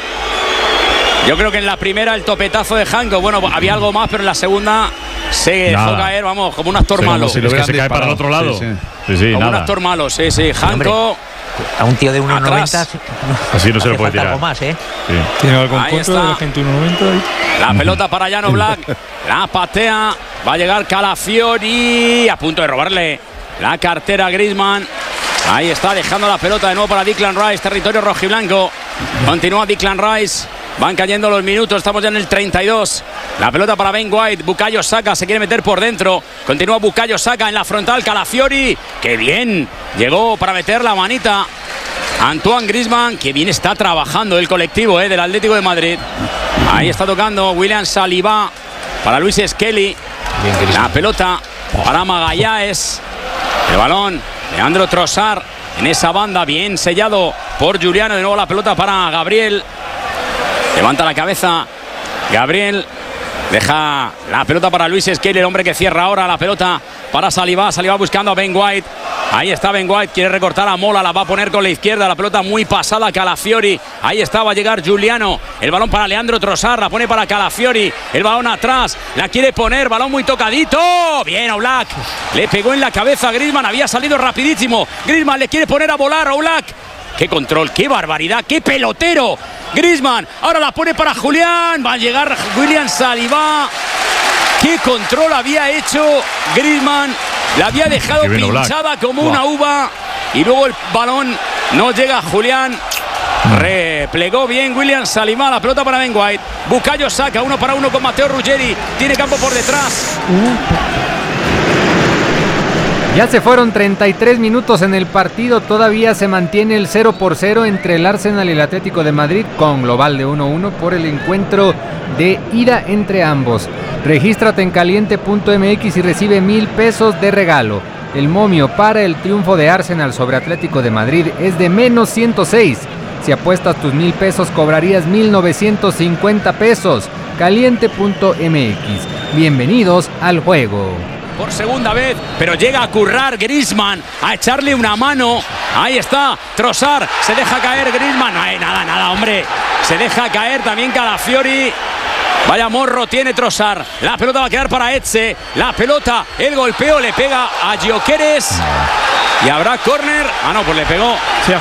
Yo creo que en la primera el topetazo de Janko, bueno, había algo más, pero en la segunda se dejó caer, vamos, como un actor malo. Si es que se cae para el otro lado. Sí, como un actor malo, sí. Janko. A un tío de 1,90 así no se lo puede tirar. Algo más, Tiene algo en contra de la gente 1,90. La pelota para Jan Oblak. La patea. Va a llegar Calafiori. A punto de robarle la cartera a Griezmann. Ahí está, dejando la pelota de nuevo para Declan Rice. Territorio rojiblanco. Continúa Declan Rice. Van cayendo los minutos, estamos ya en el 32. La pelota para Ben White, Bukayo Saka se quiere meter por dentro. Continúa Bukayo Saka en la frontal, Calafiori. ¡Qué bien! Llegó para meter la manita Antoine Griezmann, que bien está trabajando el colectivo del Atlético de Madrid. Ahí está tocando William Saliba para Luis Skelly. La pelota para Magallanes. El balón, Leandro Trossard en esa banda, bien sellado por Juliano. De nuevo la pelota para Gabriel. Levanta la cabeza Gabriel. Deja la pelota para Luis Skelly, el hombre que cierra ahora. La pelota para Saliba. Saliba buscando a Ben White. Ahí está Ben White, quiere recortar a Mola, la va a poner con la izquierda. La pelota muy pasada a Calafiori. Ahí está, va a llegar Giuliano. El balón para Leandro Trossard, la pone para Calafiori. El balón atrás, la quiere poner, balón muy tocadito. Bien, Oblak. Le pegó en la cabeza a Griezmann, había salido rapidísimo. Griezmann le quiere poner a volar a Oblak. Qué control, qué barbaridad, qué pelotero. Griezmann, ahora la pone para Julián. Va a llegar William Saliba. Qué control había hecho Griezmann. La había dejado pinchada como una uva. Y luego el balón no llega a Julián. Replegó bien William Saliba. La pelota para Ben White. Bukayo Saka, 1 para 1 con Matteo Ruggeri. Tiene campo por detrás. Ya se fueron 33 minutos en el partido, todavía se mantiene el 0-0 entre el Arsenal y el Atlético de Madrid con global de 1-1 por el encuentro de ida entre ambos. Regístrate en caliente.mx y recibe 1,000 pesos de regalo. El momio para el triunfo de Arsenal sobre Atlético de Madrid es de menos 106. Si apuestas tus 1,000 pesos cobrarías 1,950 pesos. Caliente.mx. Bienvenidos al juego. Por segunda vez, pero llega a currar Griezmann, a echarle una mano. Ahí está, Trossard, se deja caer Griezmann. No hay nada, hombre. Se deja caer también Calafiori. Vaya morro tiene Trossard. La pelota va a quedar para Etze. La pelota, el golpeo le pega a Gyökeres. Y habrá córner. Ah, no, pues le pegó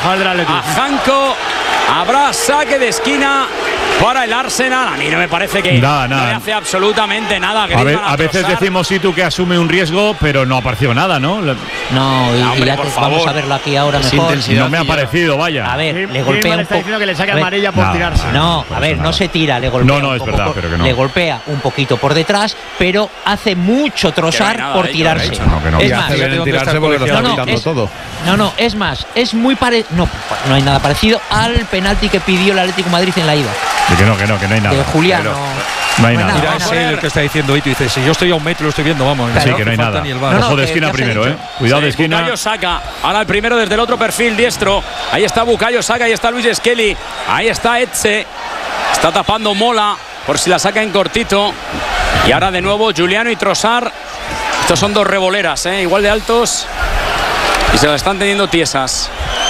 a Janko. Habrá saque de esquina para el Arsenal. A mí no me parece que no le hace absolutamente nada. A veces decimos que asume un riesgo, pero no ha aparecido nada, ¿no? No, y vamos a verlo aquí ahora mejor. No me ha parecido, vaya. A ver, le golpea un está diciendo que le saque amarilla por tirarse. No, a ver, no se tira, le golpea. No, es verdad, pero que no. Le golpea un poquito por detrás, pero hace mucho Trossard por tirarse. Es más, tirarse porque lo está quitando todo. No, es más, es muy parecido. No hay nada parecido al penalti que pidió el Atlético de Madrid en la ida. Que no hay nada. De Julián no hay nada. Mira, es el que está diciendo Itu. Dice, si yo estoy a un metro, lo estoy viendo, vamos. Sí, que no hay nada. Ojo de esquina primero, Cuidado de esquina. Bukayo Saka, ahora el primero desde el otro perfil diestro. Ahí está Bukayo Saka, ahí está Luis Skelly. Ahí está Etze. Está tapando Mola por si la saca en cortito. Y ahora de nuevo Giuliano y Trossard. Estos son dos revoleras, igual de altos. Y se las están teniendo tiesas.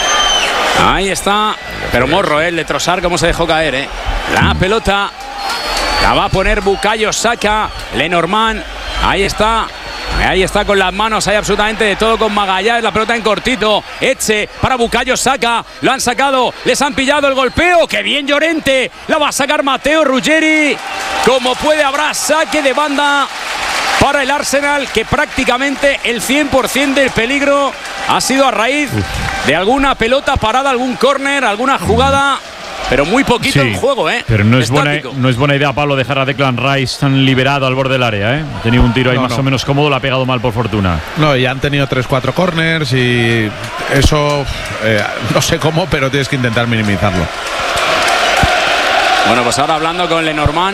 Ahí está. Pero morro, el de Trossard, cómo se dejó caer, La pelota la va a poner Bukayo Saka. Lenormand, ahí está con las manos, hay absolutamente de todo con Magallanes. La pelota en cortito, Etze para Bukayo Saka. Lo han sacado, les han pillado el golpeo. ¡Qué bien Llorente! La va a sacar Matteo Ruggeri. Como puede, habrá saque de banda para el Arsenal, que prácticamente el 100% del peligro ha sido a raíz de alguna pelota parada, algún córner, alguna jugada, pero muy poquito en juego, Pero no es buena idea, Pablo, dejar a Declan Rice tan liberado al borde del área, Ha tenido un tiro ahí más o menos cómodo, lo ha pegado mal por fortuna. No, y han tenido 3-4 corners y eso no sé cómo, pero tienes que intentar minimizarlo. Bueno, pues ahora hablando con Lenormand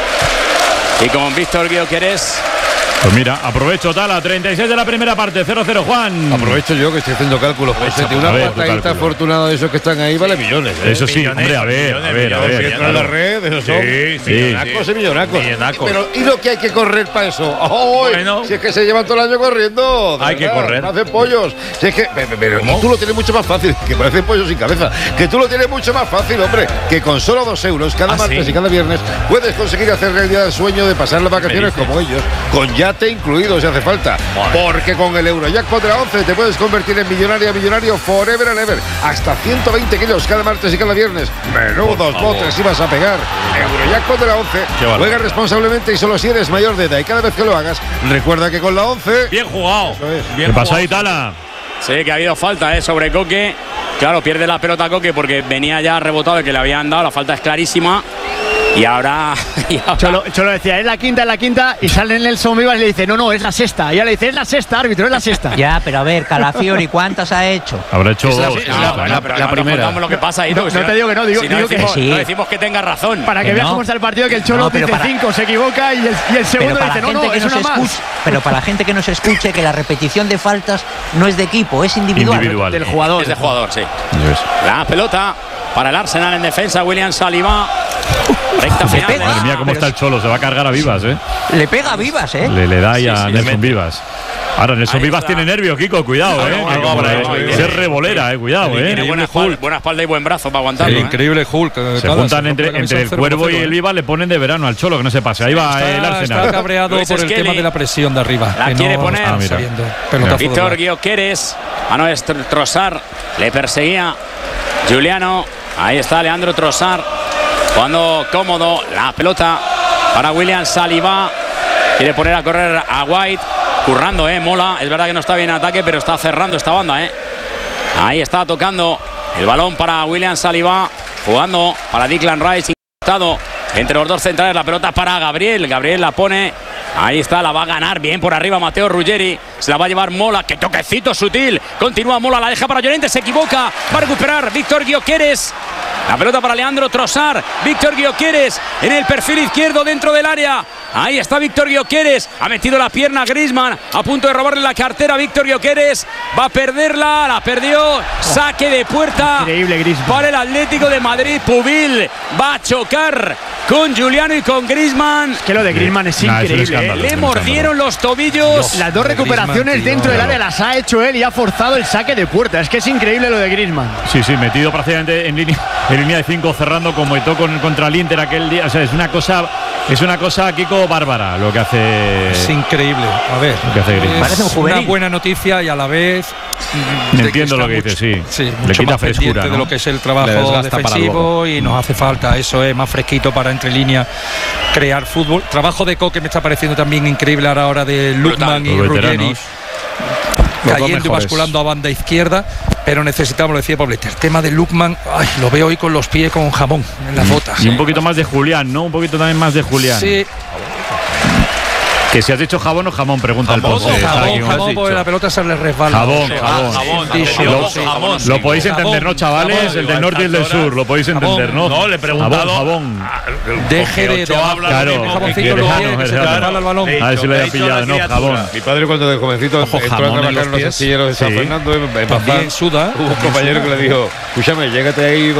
y con Víctor Gyökeres. Pues mira, aprovecho Tala, 36 de la primera parte, 0-0, Juan. Aprovecho yo que estoy haciendo cálculos. Una patadita afortunada de esos que están ahí vale millones. Eso sí, hombre, a ver. Entra en la red, esos son millonacos. Pero ¿y lo que hay que correr para eso? Bueno. Si es que se llevan todo el año corriendo. Hay que correr. No hacen pollos. Si es que, pero tú lo tienes mucho más fácil, que parecen pollos sin cabeza. Que tú lo tienes mucho más fácil, hombre. Que con solo 2 euros cada martes y cada viernes puedes conseguir hacer realidad el sueño de pasar las vacaciones como ellos, con yate incluido si hace falta. Porque con el Eurojackpot de la 11 te puedes convertir en millonario forever and ever. Hasta 120 kilos cada martes y cada viernes. Menudos botes ibas a pegar. Eurojackpot de la 11. Juega responsablemente y solo si eres mayor de edad. Y cada vez que lo hagas, recuerda que con la 11... Bien jugado. ¿Qué pasa ahí, Tala? Sí, que ha habido falta sobre Coque. Claro, pierde la pelota Coque porque venía ya rebotado el que le habían dado. La falta es clarísima. Y ahora. Cholo decía, es la quinta, y sale Nelson Vivas y le dice, no, es la sexta. Y ya le dice, es la sexta, árbitro, es la sexta. Ya, pero a ver, Calafiori, ¿cuántas ha hecho? Habrá hecho 2. La primera. No, lo que pasa ahí, no te digo que no, digo que sí. No decimos que tenga razón. Para que veas cómo está el partido, que el Cholo dice 5, se equivoca y el segundo dice, no, es una más. Pero para la gente que no se escuche, que la repetición de faltas no es de equipo, es individual. Del jugador. Es de jugador, sí. La pelota para el Arsenal en defensa, William Saliba. Recta final. Madre mía, cómo está el Cholo. Se va a cargar a Vivas, ¿eh? Le pega a Vivas, ¿eh? Le da ya a Nelson Vivas. Ahora, Nelson Vivas tiene nervio, Kiko, cuidado, Ser revolera, cuidado, Tiene buena espalda y buen brazo para aguantarlo. Increíble Hulk. Se juntan entre el Cuervo y el Vivas, le ponen de verano al Cholo, que no se pase. Ahí va el Arsenal. Está cabreado por el tema de la presión de arriba. La quiere poner. Víctor Gyökeres. No es Trossard. Le perseguía Giuliano. Ahí está Leandro Trossard. Jugando cómodo. La pelota para William Saliba. Quiere poner a correr a White. Currando, Mola. Es verdad que no está bien en ataque, pero está cerrando esta banda, Ahí está tocando el balón para William Saliba. Jugando para Declan Rice. Incrustado entre los dos centrales. La pelota para Gabriel. Gabriel la pone. Ahí está, la va a ganar bien por arriba Matteo Ruggeri. Se la va a llevar Mola. ¡Qué toquecito sutil! Continúa Mola, la deja para Llorente. Se equivoca. Va a recuperar Víctor Gyökeres. La pelota para Leandro Trossard. Víctor Gyökeres en el perfil izquierdo dentro del área. Ahí está Víctor Gyökeres. Ha metido la pierna Griezmann. A punto de robarle la cartera a Víctor Gyökeres. Va a perderla. La perdió. Saque de puerta. Increíble Griezmann. Para el Atlético de Madrid. Pubil va a chocar con Giuliano y con Griezmann. Es que lo de Griezmann es increíble. Le mordieron los tobillos. Las dos recuperaciones dentro del área las ha hecho él y ha forzado el saque de puerta. Es que es increíble lo de Griezmann. Sí, metido prácticamente en línea de 5, cerrando como Eto'o contra el Inter aquel día. O sea, es una cosa, Kiko, bárbara lo que hace. Es increíble. A ver, lo que hace Griezmann. Parece una buena noticia y a la vez. Entiendo lo que dice, sí. Le quita frescura, de lo que es el trabajo defensivo y nos hace falta eso, más fresquito para entre líneas crear fútbol. Trabajo de Coque me está pareciendo también increíble a la hora de Lukman y Ruggeri. Cayendo y basculando a banda izquierda, pero necesitamos, lo decía Pablete, el tema de Lukman, lo veo hoy con los pies con jamón en las botas. Y un poquito más de Julián, ¿no? Un poquito también más de Julián. Sí. Que si has dicho jabón o jamón, pregunta el post. Jamón, porque la pelota se le resbala. Jabón. Lo podéis entender, ¿no, chavales? El del norte y el del sur, lo podéis entender, ¿no? No, le he preguntado. Jabón. Deje de claro, jaboncito lo tiene, que se le resbala el balón. A ver si lo haya pillado, no, jabón. Mi padre cuando de jovencito entró a trabajar en los astilleros de San Fernando, también suda. Hubo un compañero que le dijo, escúchame, llégate ahí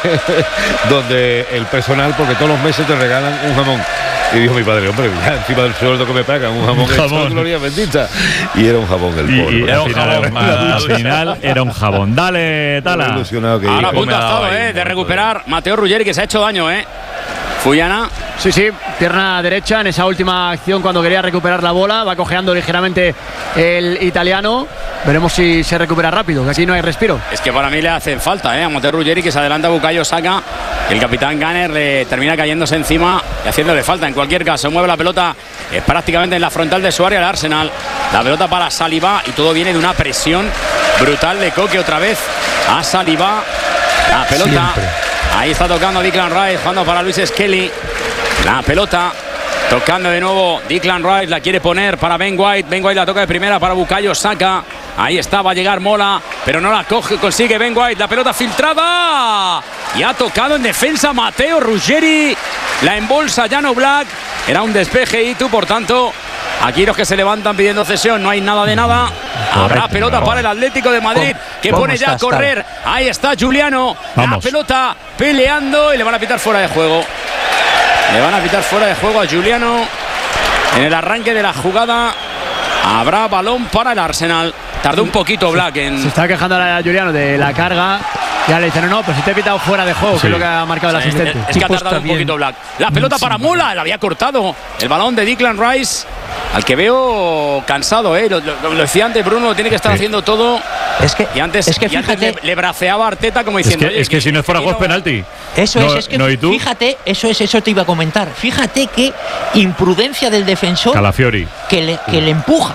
donde el personal, porque todos los meses te regalan un jamón. Y dijo mi padre, hombre, ya encima del sueldo que me pagan, un jamón hecho, gloria bendita. Y era un jabón el pobre. Y al final era un jabón. Dale, Tala. Ahora a punto ha estado, de recuperar Matteo Ruggeri, que se ha hecho daño, Fuyana. Sí, pierna derecha en esa última acción cuando quería recuperar la bola. Va cojeando ligeramente el italiano. Veremos si se recupera rápido, que aquí no hay respiro. Es que para mí le hacen falta, a Matteo Ruggeri, que se adelanta a Bukayo Saka. El capitán Gunner le termina cayéndose encima y haciéndole falta. En cualquier caso, mueve la pelota prácticamente en la frontal de su área el Arsenal. La pelota para Saliba y todo viene de una presión brutal de Coque otra vez a Saliba. La pelota. Siempre. Ahí está tocando Declan Rice, jugando para Luis Skelly. La pelota. Tocando de nuevo Declan Rice, la quiere poner para Ben White. Ben White la toca de primera para Bukayo Saka. Ahí está, va a llegar Mola, pero no la consigue Ben White. La pelota filtrada. Y ha tocado en defensa Matteo Ruggeri. La embolsa Jan Oblak. Era un despeje y por tanto, aquí los que se levantan pidiendo cesión, no hay nada de nada. Habrá pelota para el Atlético de Madrid, que pone ya a correr. Ahí está Giuliano. La pelota peleando y le van a pitar fuera de juego. Le van a pitar fuera de juego a Giuliano en el arranque de la jugada. Habrá balón para el Arsenal. Tardó un poquito Black en... Se está quejando a Giuliano de la carga. Ya le dicen, no, pues si te he pitado fuera de juego, que es lo que ha marcado el asistente. Es que ha tardado un poquito Black. La pelota para Mola, la había cortado. El balón de Declan Rice, al que veo cansado, Lo decía antes Bruno, tiene que estar haciendo todo. Y antes le braceaba a Arteta como diciendo... Es que si no fuera juego es penalti. Eso es que fíjate, eso te iba a comentar. Fíjate qué imprudencia del defensor Calafiori, que le empuja.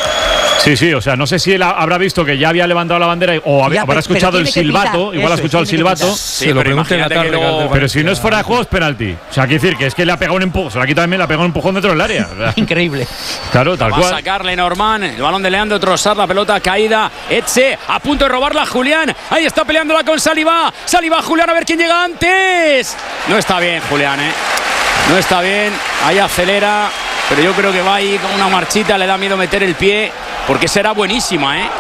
Sí, o sea, no sé si él habrá visto que ya había levantado la bandera o habrá escuchado el silbato. Igual ha escuchado el silbato. Se lo pregunté en la tarde. Pero si no es fuera de juego, es penalti. O sea, quiere decir que es que le ha pegado un empujón. O sea, aquí también le ha pegado un empujón dentro del área. Increíble. Claro, tal cual. Va a sacarle Norman. El balón de Leandro Trossard, la pelota caída. Etxe a punto de robarla a Julián. Ahí está peleándola con Saliba. Saliba, Julián, a ver quién llega antes. No está bien, Julián, No está bien. Ahí acelera. Pero yo creo que va ahí con una marchita. Le da miedo meter el pie. Porque será buenísima,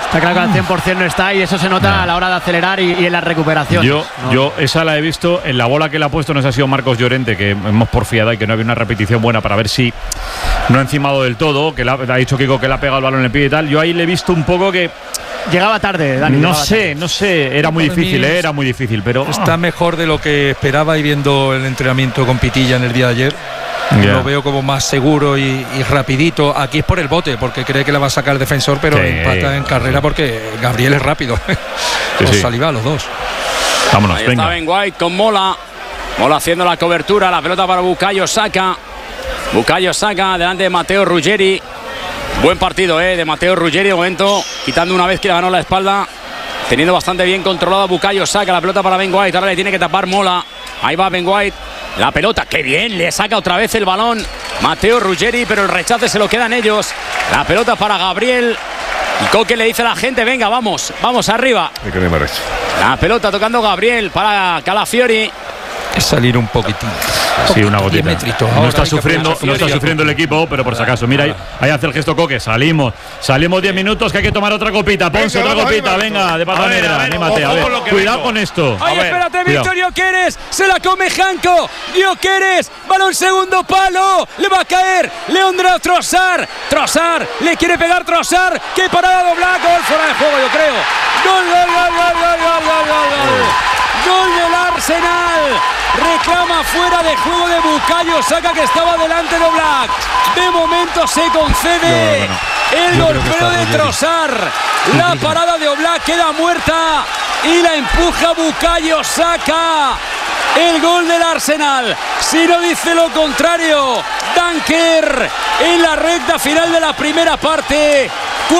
Está claro que al 100% no está y eso se nota a la hora de acelerar y en la recuperación. Yo esa la he visto en la bola que le ha puesto, no sé si ha sido Marcos Llorente, que hemos porfiado y que no había una repetición buena para ver si no ha encimado del todo, que ha dicho Kiko que le ha pegado el balón en el pie y tal. Yo ahí le he visto un poco que llegaba tarde, Dani. No sé, era muy difícil, pero está mejor de lo que esperaba y viendo el entrenamiento con Pitilla en el día de ayer. Lo veo como más seguro y rapidito. Aquí es por el bote, porque cree que la va a sacar el defensor, pero empata en carrera porque Gabriel es rápido. Saliva los dos. Vámonos, ahí está Ben White con Mola. Mola haciendo la cobertura, la pelota para Bukayo Saka. Bukayo Saka delante de Matteo Ruggeri. Buen partido de Matteo Ruggeri de momento, quitando una vez que le ganó la espalda, teniendo bastante bien controlado a Bukayo Saka. La pelota para Ben White, ahora le tiene que tapar Mola. Ahí va Ben White. La pelota, qué bien, le saca otra vez el balón Matteo Ruggeri, pero el rechace se lo quedan ellos. La pelota para Gabriel. Y Coque le dice a la gente, venga, vamos arriba. La pelota tocando Gabriel para Calafiori. Es salir un poquitín. Sí, una gotita. No está sufriendo el equipo, pero por si acaso. Mira, ahí hace el gesto Coque. Salimos 10 minutos, que hay que tomar otra copita. Ponce otra copita, venga, de pata negra. Anímate, a ver. Cuidado con esto. Ay, espérate, Víctor Gyökeres. Se la come Janko. Gyökeres, balón segundo palo. Le va a caer Leandro Trossard. Trossard, le quiere pegar Trossard. Qué parada dobla. Gol fuera de juego, yo creo. Gol. Gol del Arsenal. Reclama fuera de juego de Bukayo Saka, que estaba delante de Oblak. De momento se concede el golpeo de Trossard. La parada de Oblak queda muerta y la empuja Bukayo Saka. El gol del Arsenal. Si no dice lo contrario, Dunker en la recta final de la primera parte.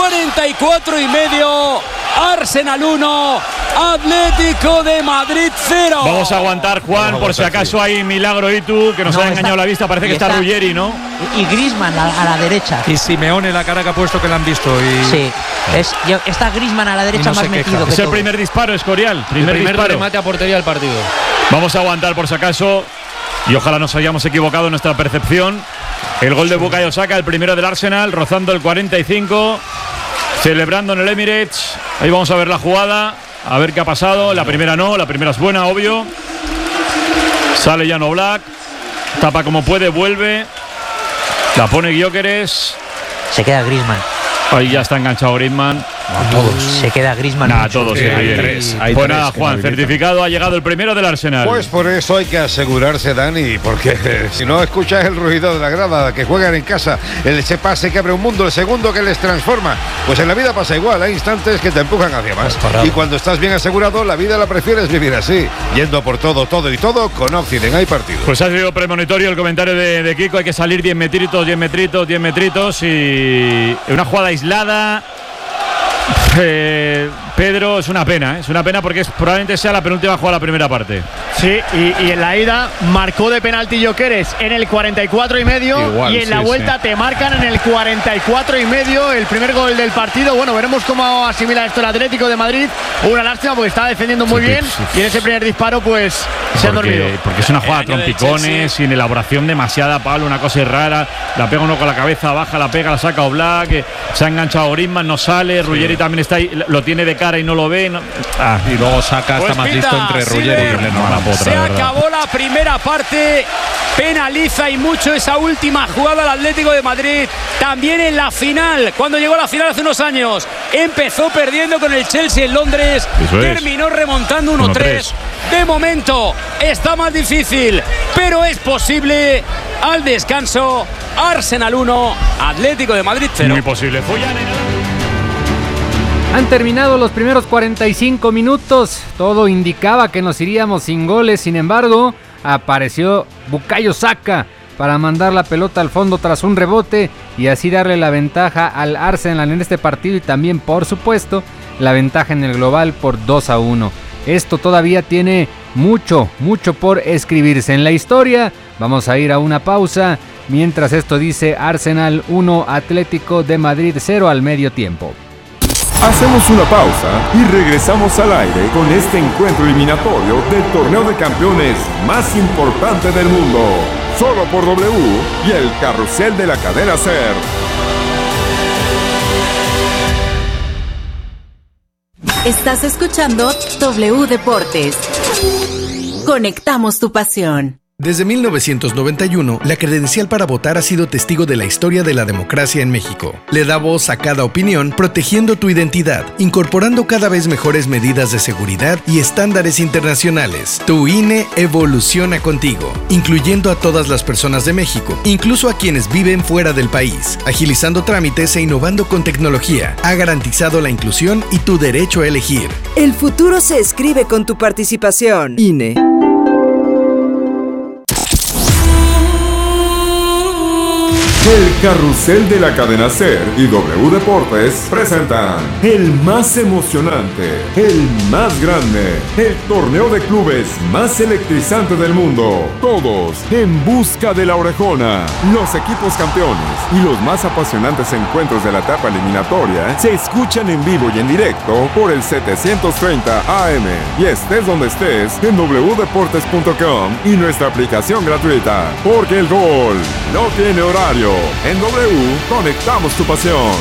44,5. Arsenal 1, Atlético de Madrid 0. Vamos a aguantar, Juan, por si acaso hay milagro y tú, que nos ha engañado la vista. Parece que está Ruggeri, ¿no? Y Griezmann a la derecha. Y Simeone, la cara que ha puesto, que la han visto. Sí, está Griezmann a la derecha más metido. Es el primer disparo, Escorial. Primer remate a portería del partido. Vamos a aguantar por si acaso. Y ojalá nos hayamos equivocado en nuestra percepción. El gol de Bukayo Saka, el primero del Arsenal, rozando el 45. Celebrando en el Emirates. Ahí vamos a ver la jugada, a ver qué ha pasado. La primera no, la primera es buena, obvio. Sale Jan Oblak, tapa como puede, vuelve. La pone Gyökeres. Se queda Griezmann. Ahí ya está enganchado Griezmann. Todos. Se queda Griezmann. Todos. Pues nada, Juan, certificado, ha llegado el primero del Arsenal. Pues por eso hay que asegurarse, Dani, porque si no escuchas el ruido de la grada, que juegan en casa, ese pase que abre un mundo, el segundo que les transforma. Pues en la vida pasa igual, hay instantes que te empujan hacia más. Y cuando estás bien asegurado, la vida la prefieres vivir así, yendo por todo y todo con Occident. Hay partido. Pues ha sido premonitorio el comentario de Kiko. Hay que salir 10 metritos y una jugada aislada. Pedro, es una pena porque probablemente sea la penúltima jugada de la primera parte. Sí, y en la ida marcó de penalti Gyökeres en el 44,5. Y en la vuelta te marcan en el 44,5 el primer gol del partido. Bueno, veremos cómo asimila esto el Atlético de Madrid. Una lástima porque estaba defendiendo muy bien y en ese primer disparo pues se ha dormido. Porque es una jugada a trompicones, sin elaboración demasiada, Pablo, una cosa rara. La pega uno con la cabeza baja, la pega, la saca Oblak, se ha enganchado Griezmann, no sale, Ruggeri también está ahí, lo tiene de cara y no lo ve. Y luego Saka está más listo entre Ruggeri y Leno. Se acabó la primera parte. Penaliza y mucho esa última jugada al Atlético de Madrid. También en la final, cuando llegó a la final hace unos años, empezó perdiendo con el Chelsea en Londres. Terminó remontando 1-3. De momento está más difícil, pero es posible. Al descanso, Arsenal 1, Atlético de Madrid 0. Muy posible. Han terminado los primeros 45 minutos. Todo indicaba que nos iríamos sin goles. Sin embargo, apareció Bukayo Saka para mandar la pelota al fondo tras un rebote y así darle la ventaja al Arsenal en este partido y también, por supuesto, la ventaja en el global por 2-1. Esto todavía tiene mucho por escribirse en la historia. Vamos a ir a una pausa. Mientras esto dice Arsenal 1, Atlético de Madrid 0 al medio tiempo. Hacemos una pausa y regresamos al aire con este encuentro eliminatorio del torneo de campeones más importante del mundo. Solo por W y el carrusel de la cadena SER. Estás escuchando W Deportes. Conectamos tu pasión. Desde 1991, la credencial para votar ha sido testigo de la historia de la democracia en México. Le da voz a cada opinión, protegiendo tu identidad, incorporando cada vez mejores medidas de seguridad y estándares internacionales. Tu INE evoluciona contigo, incluyendo a todas las personas de México, incluso a quienes viven fuera del país, agilizando trámites e innovando con tecnología. Ha garantizado la inclusión y tu derecho a elegir. El futuro se escribe con tu participación. INE. El carrusel de la cadena SER y W Deportes presentan el más emocionante, el más grande, el torneo de clubes más electrizante del mundo. Todos en busca de la orejona. Los equipos campeones y los más apasionantes encuentros de la etapa eliminatoria se escuchan en vivo y en directo por el 730 AM. Y estés donde estés, en wdeportes.com y nuestra aplicación gratuita. Porque el gol no tiene horario. En W, conectamos tu pasión.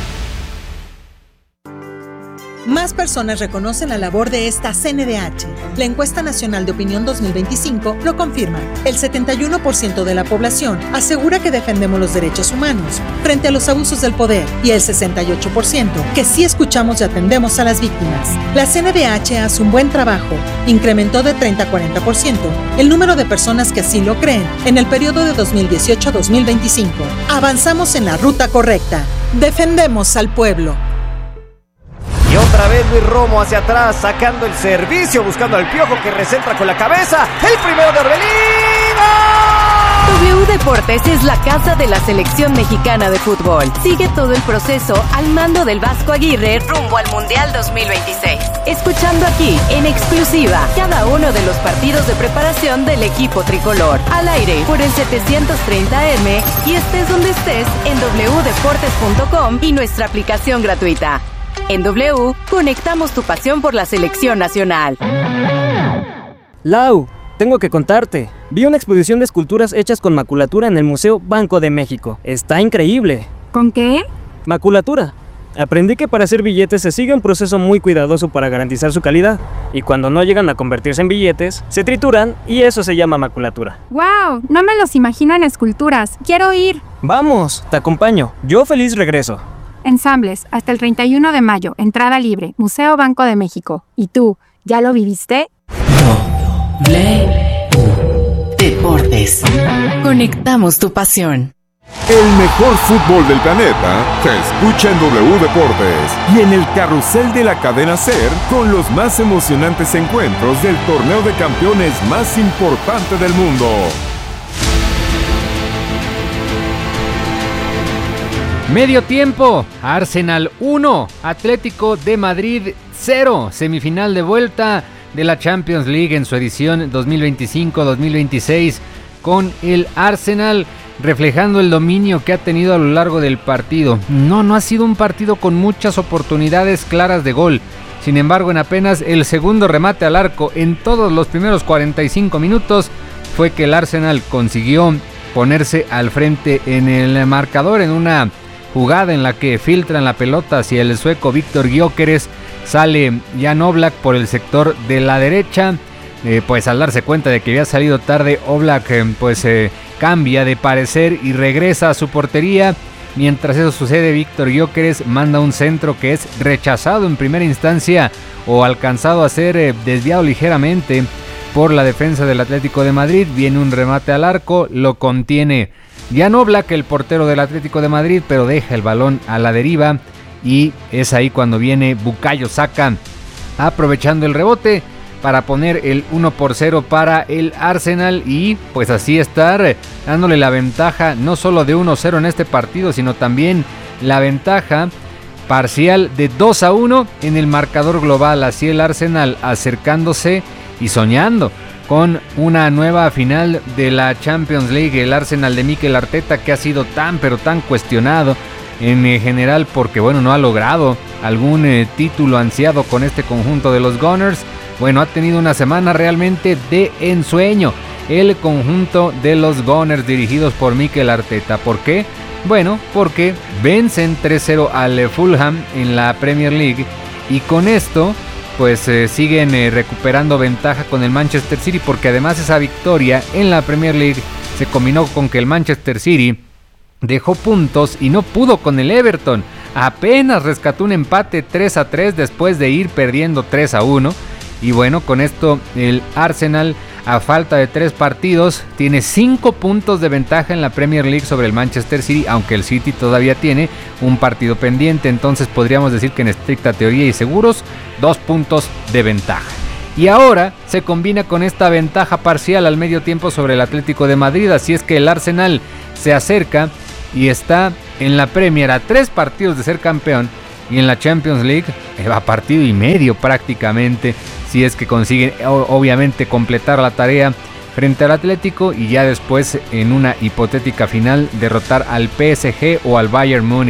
Más personas reconocen la labor de esta CNDH. La encuesta nacional de opinión 2025 lo confirma. El 71% de la población asegura que defendemos los derechos humanos frente a los abusos del poder y el 68% que sí escuchamos y atendemos a las víctimas. La CNDH hace un buen trabajo. Incrementó de 30 a 40% el número de personas que así lo creen en el periodo de 2018 a 2025. Avanzamos en la ruta correcta. Defendemos al pueblo. Y otra vez Luis Romo hacia atrás, sacando el servicio, buscando al Piojo que recentra con la cabeza. El primero de Orbelín. W Deportes es la casa de la selección mexicana de fútbol. Sigue todo el proceso al mando del Vasco Aguirre rumbo al Mundial 2026. Escuchando aquí, en exclusiva, cada uno de los partidos de preparación del equipo tricolor. Al aire, por el 730M y estés donde estés en wdeportes.com y nuestra aplicación gratuita. En W, conectamos tu pasión por la selección nacional. Lau, tengo que contarte. Vi una exposición de esculturas hechas con maculatura en el Museo Banco de México. Está increíble. ¿Con qué? Maculatura. Aprendí que para hacer billetes se sigue un proceso muy cuidadoso para garantizar su calidad. Y cuando no llegan a convertirse en billetes, se trituran y eso se llama maculatura. ¡Wow! No me los imagino en esculturas. ¡Quiero ir! Vamos, te acompaño. Yo feliz regreso. Ensambles, hasta el 31 de mayo, entrada libre, Museo Banco de México. ¿Y tú, ya lo viviste? W Deportes. Conectamos tu pasión. El mejor fútbol del planeta se escucha en W Deportes y en el carrusel de la cadena SER con los más emocionantes encuentros del torneo de campeones más importante del mundo. Medio tiempo, Arsenal 1, Atlético de Madrid 0, semifinal de vuelta de la Champions League en su edición 2025-2026 con el Arsenal reflejando el dominio que ha tenido a lo largo del partido. No ha sido un partido con muchas oportunidades claras de gol. Sin embargo, en apenas el segundo remate al arco en todos los primeros 45 minutos fue que el Arsenal consiguió ponerse al frente en el marcador en una jugada en la que filtran la pelota hacia el sueco Víctor Gyökeres. Sale Jan Oblak por el sector de la derecha. Pues al darse cuenta de que había salido tarde, Oblak cambia de parecer y regresa a su portería. Mientras eso sucede, Víctor Gyökeres manda un centro que es rechazado en primera instancia o alcanzado a ser desviado ligeramente por la defensa del Atlético de Madrid. Viene un remate al arco, lo contiene Jan Oblak, el portero del Atlético de Madrid, pero deja el balón a la deriva y es ahí cuando viene Bukayo Saka aprovechando el rebote para poner el 1-0 para el Arsenal y pues así estar dándole la ventaja no solo de 1-0 en este partido, sino también la ventaja parcial de 2-1 en el marcador global. Así el Arsenal acercándose y soñando con una nueva final de la Champions League. El Arsenal de Mikel Arteta, que ha sido tan pero tan cuestionado en general porque no ha logrado algún título ansiado con este conjunto de los Gunners. Ha tenido una semana realmente de ensueño el conjunto de los Gunners dirigidos por Mikel Arteta. ¿Por qué? Porque vencen 3-0 al Fulham en la Premier League y con esto pues siguen recuperando ventaja con el Manchester City, porque además esa victoria en la Premier League se combinó con que el Manchester City dejó puntos y no pudo con el Everton. Apenas rescató un empate 3-3 después de ir perdiendo 3-1. Y bueno, con esto el Arsenal, a falta de 3 partidos, tiene 5 puntos de ventaja en la Premier League sobre el Manchester City, aunque el City todavía tiene un partido pendiente. Entonces podríamos decir que en estricta teoría y seguros, 2 puntos de ventaja. Y ahora se combina con esta ventaja parcial al medio tiempo sobre el Atlético de Madrid, así es que el Arsenal se acerca y está en la Premier a 3 partidos de ser campeón, y en la Champions League a partido y medio prácticamente, si es que consiguen obviamente completar la tarea frente al Atlético y ya después en una hipotética final derrotar al PSG o al Bayern Múnich.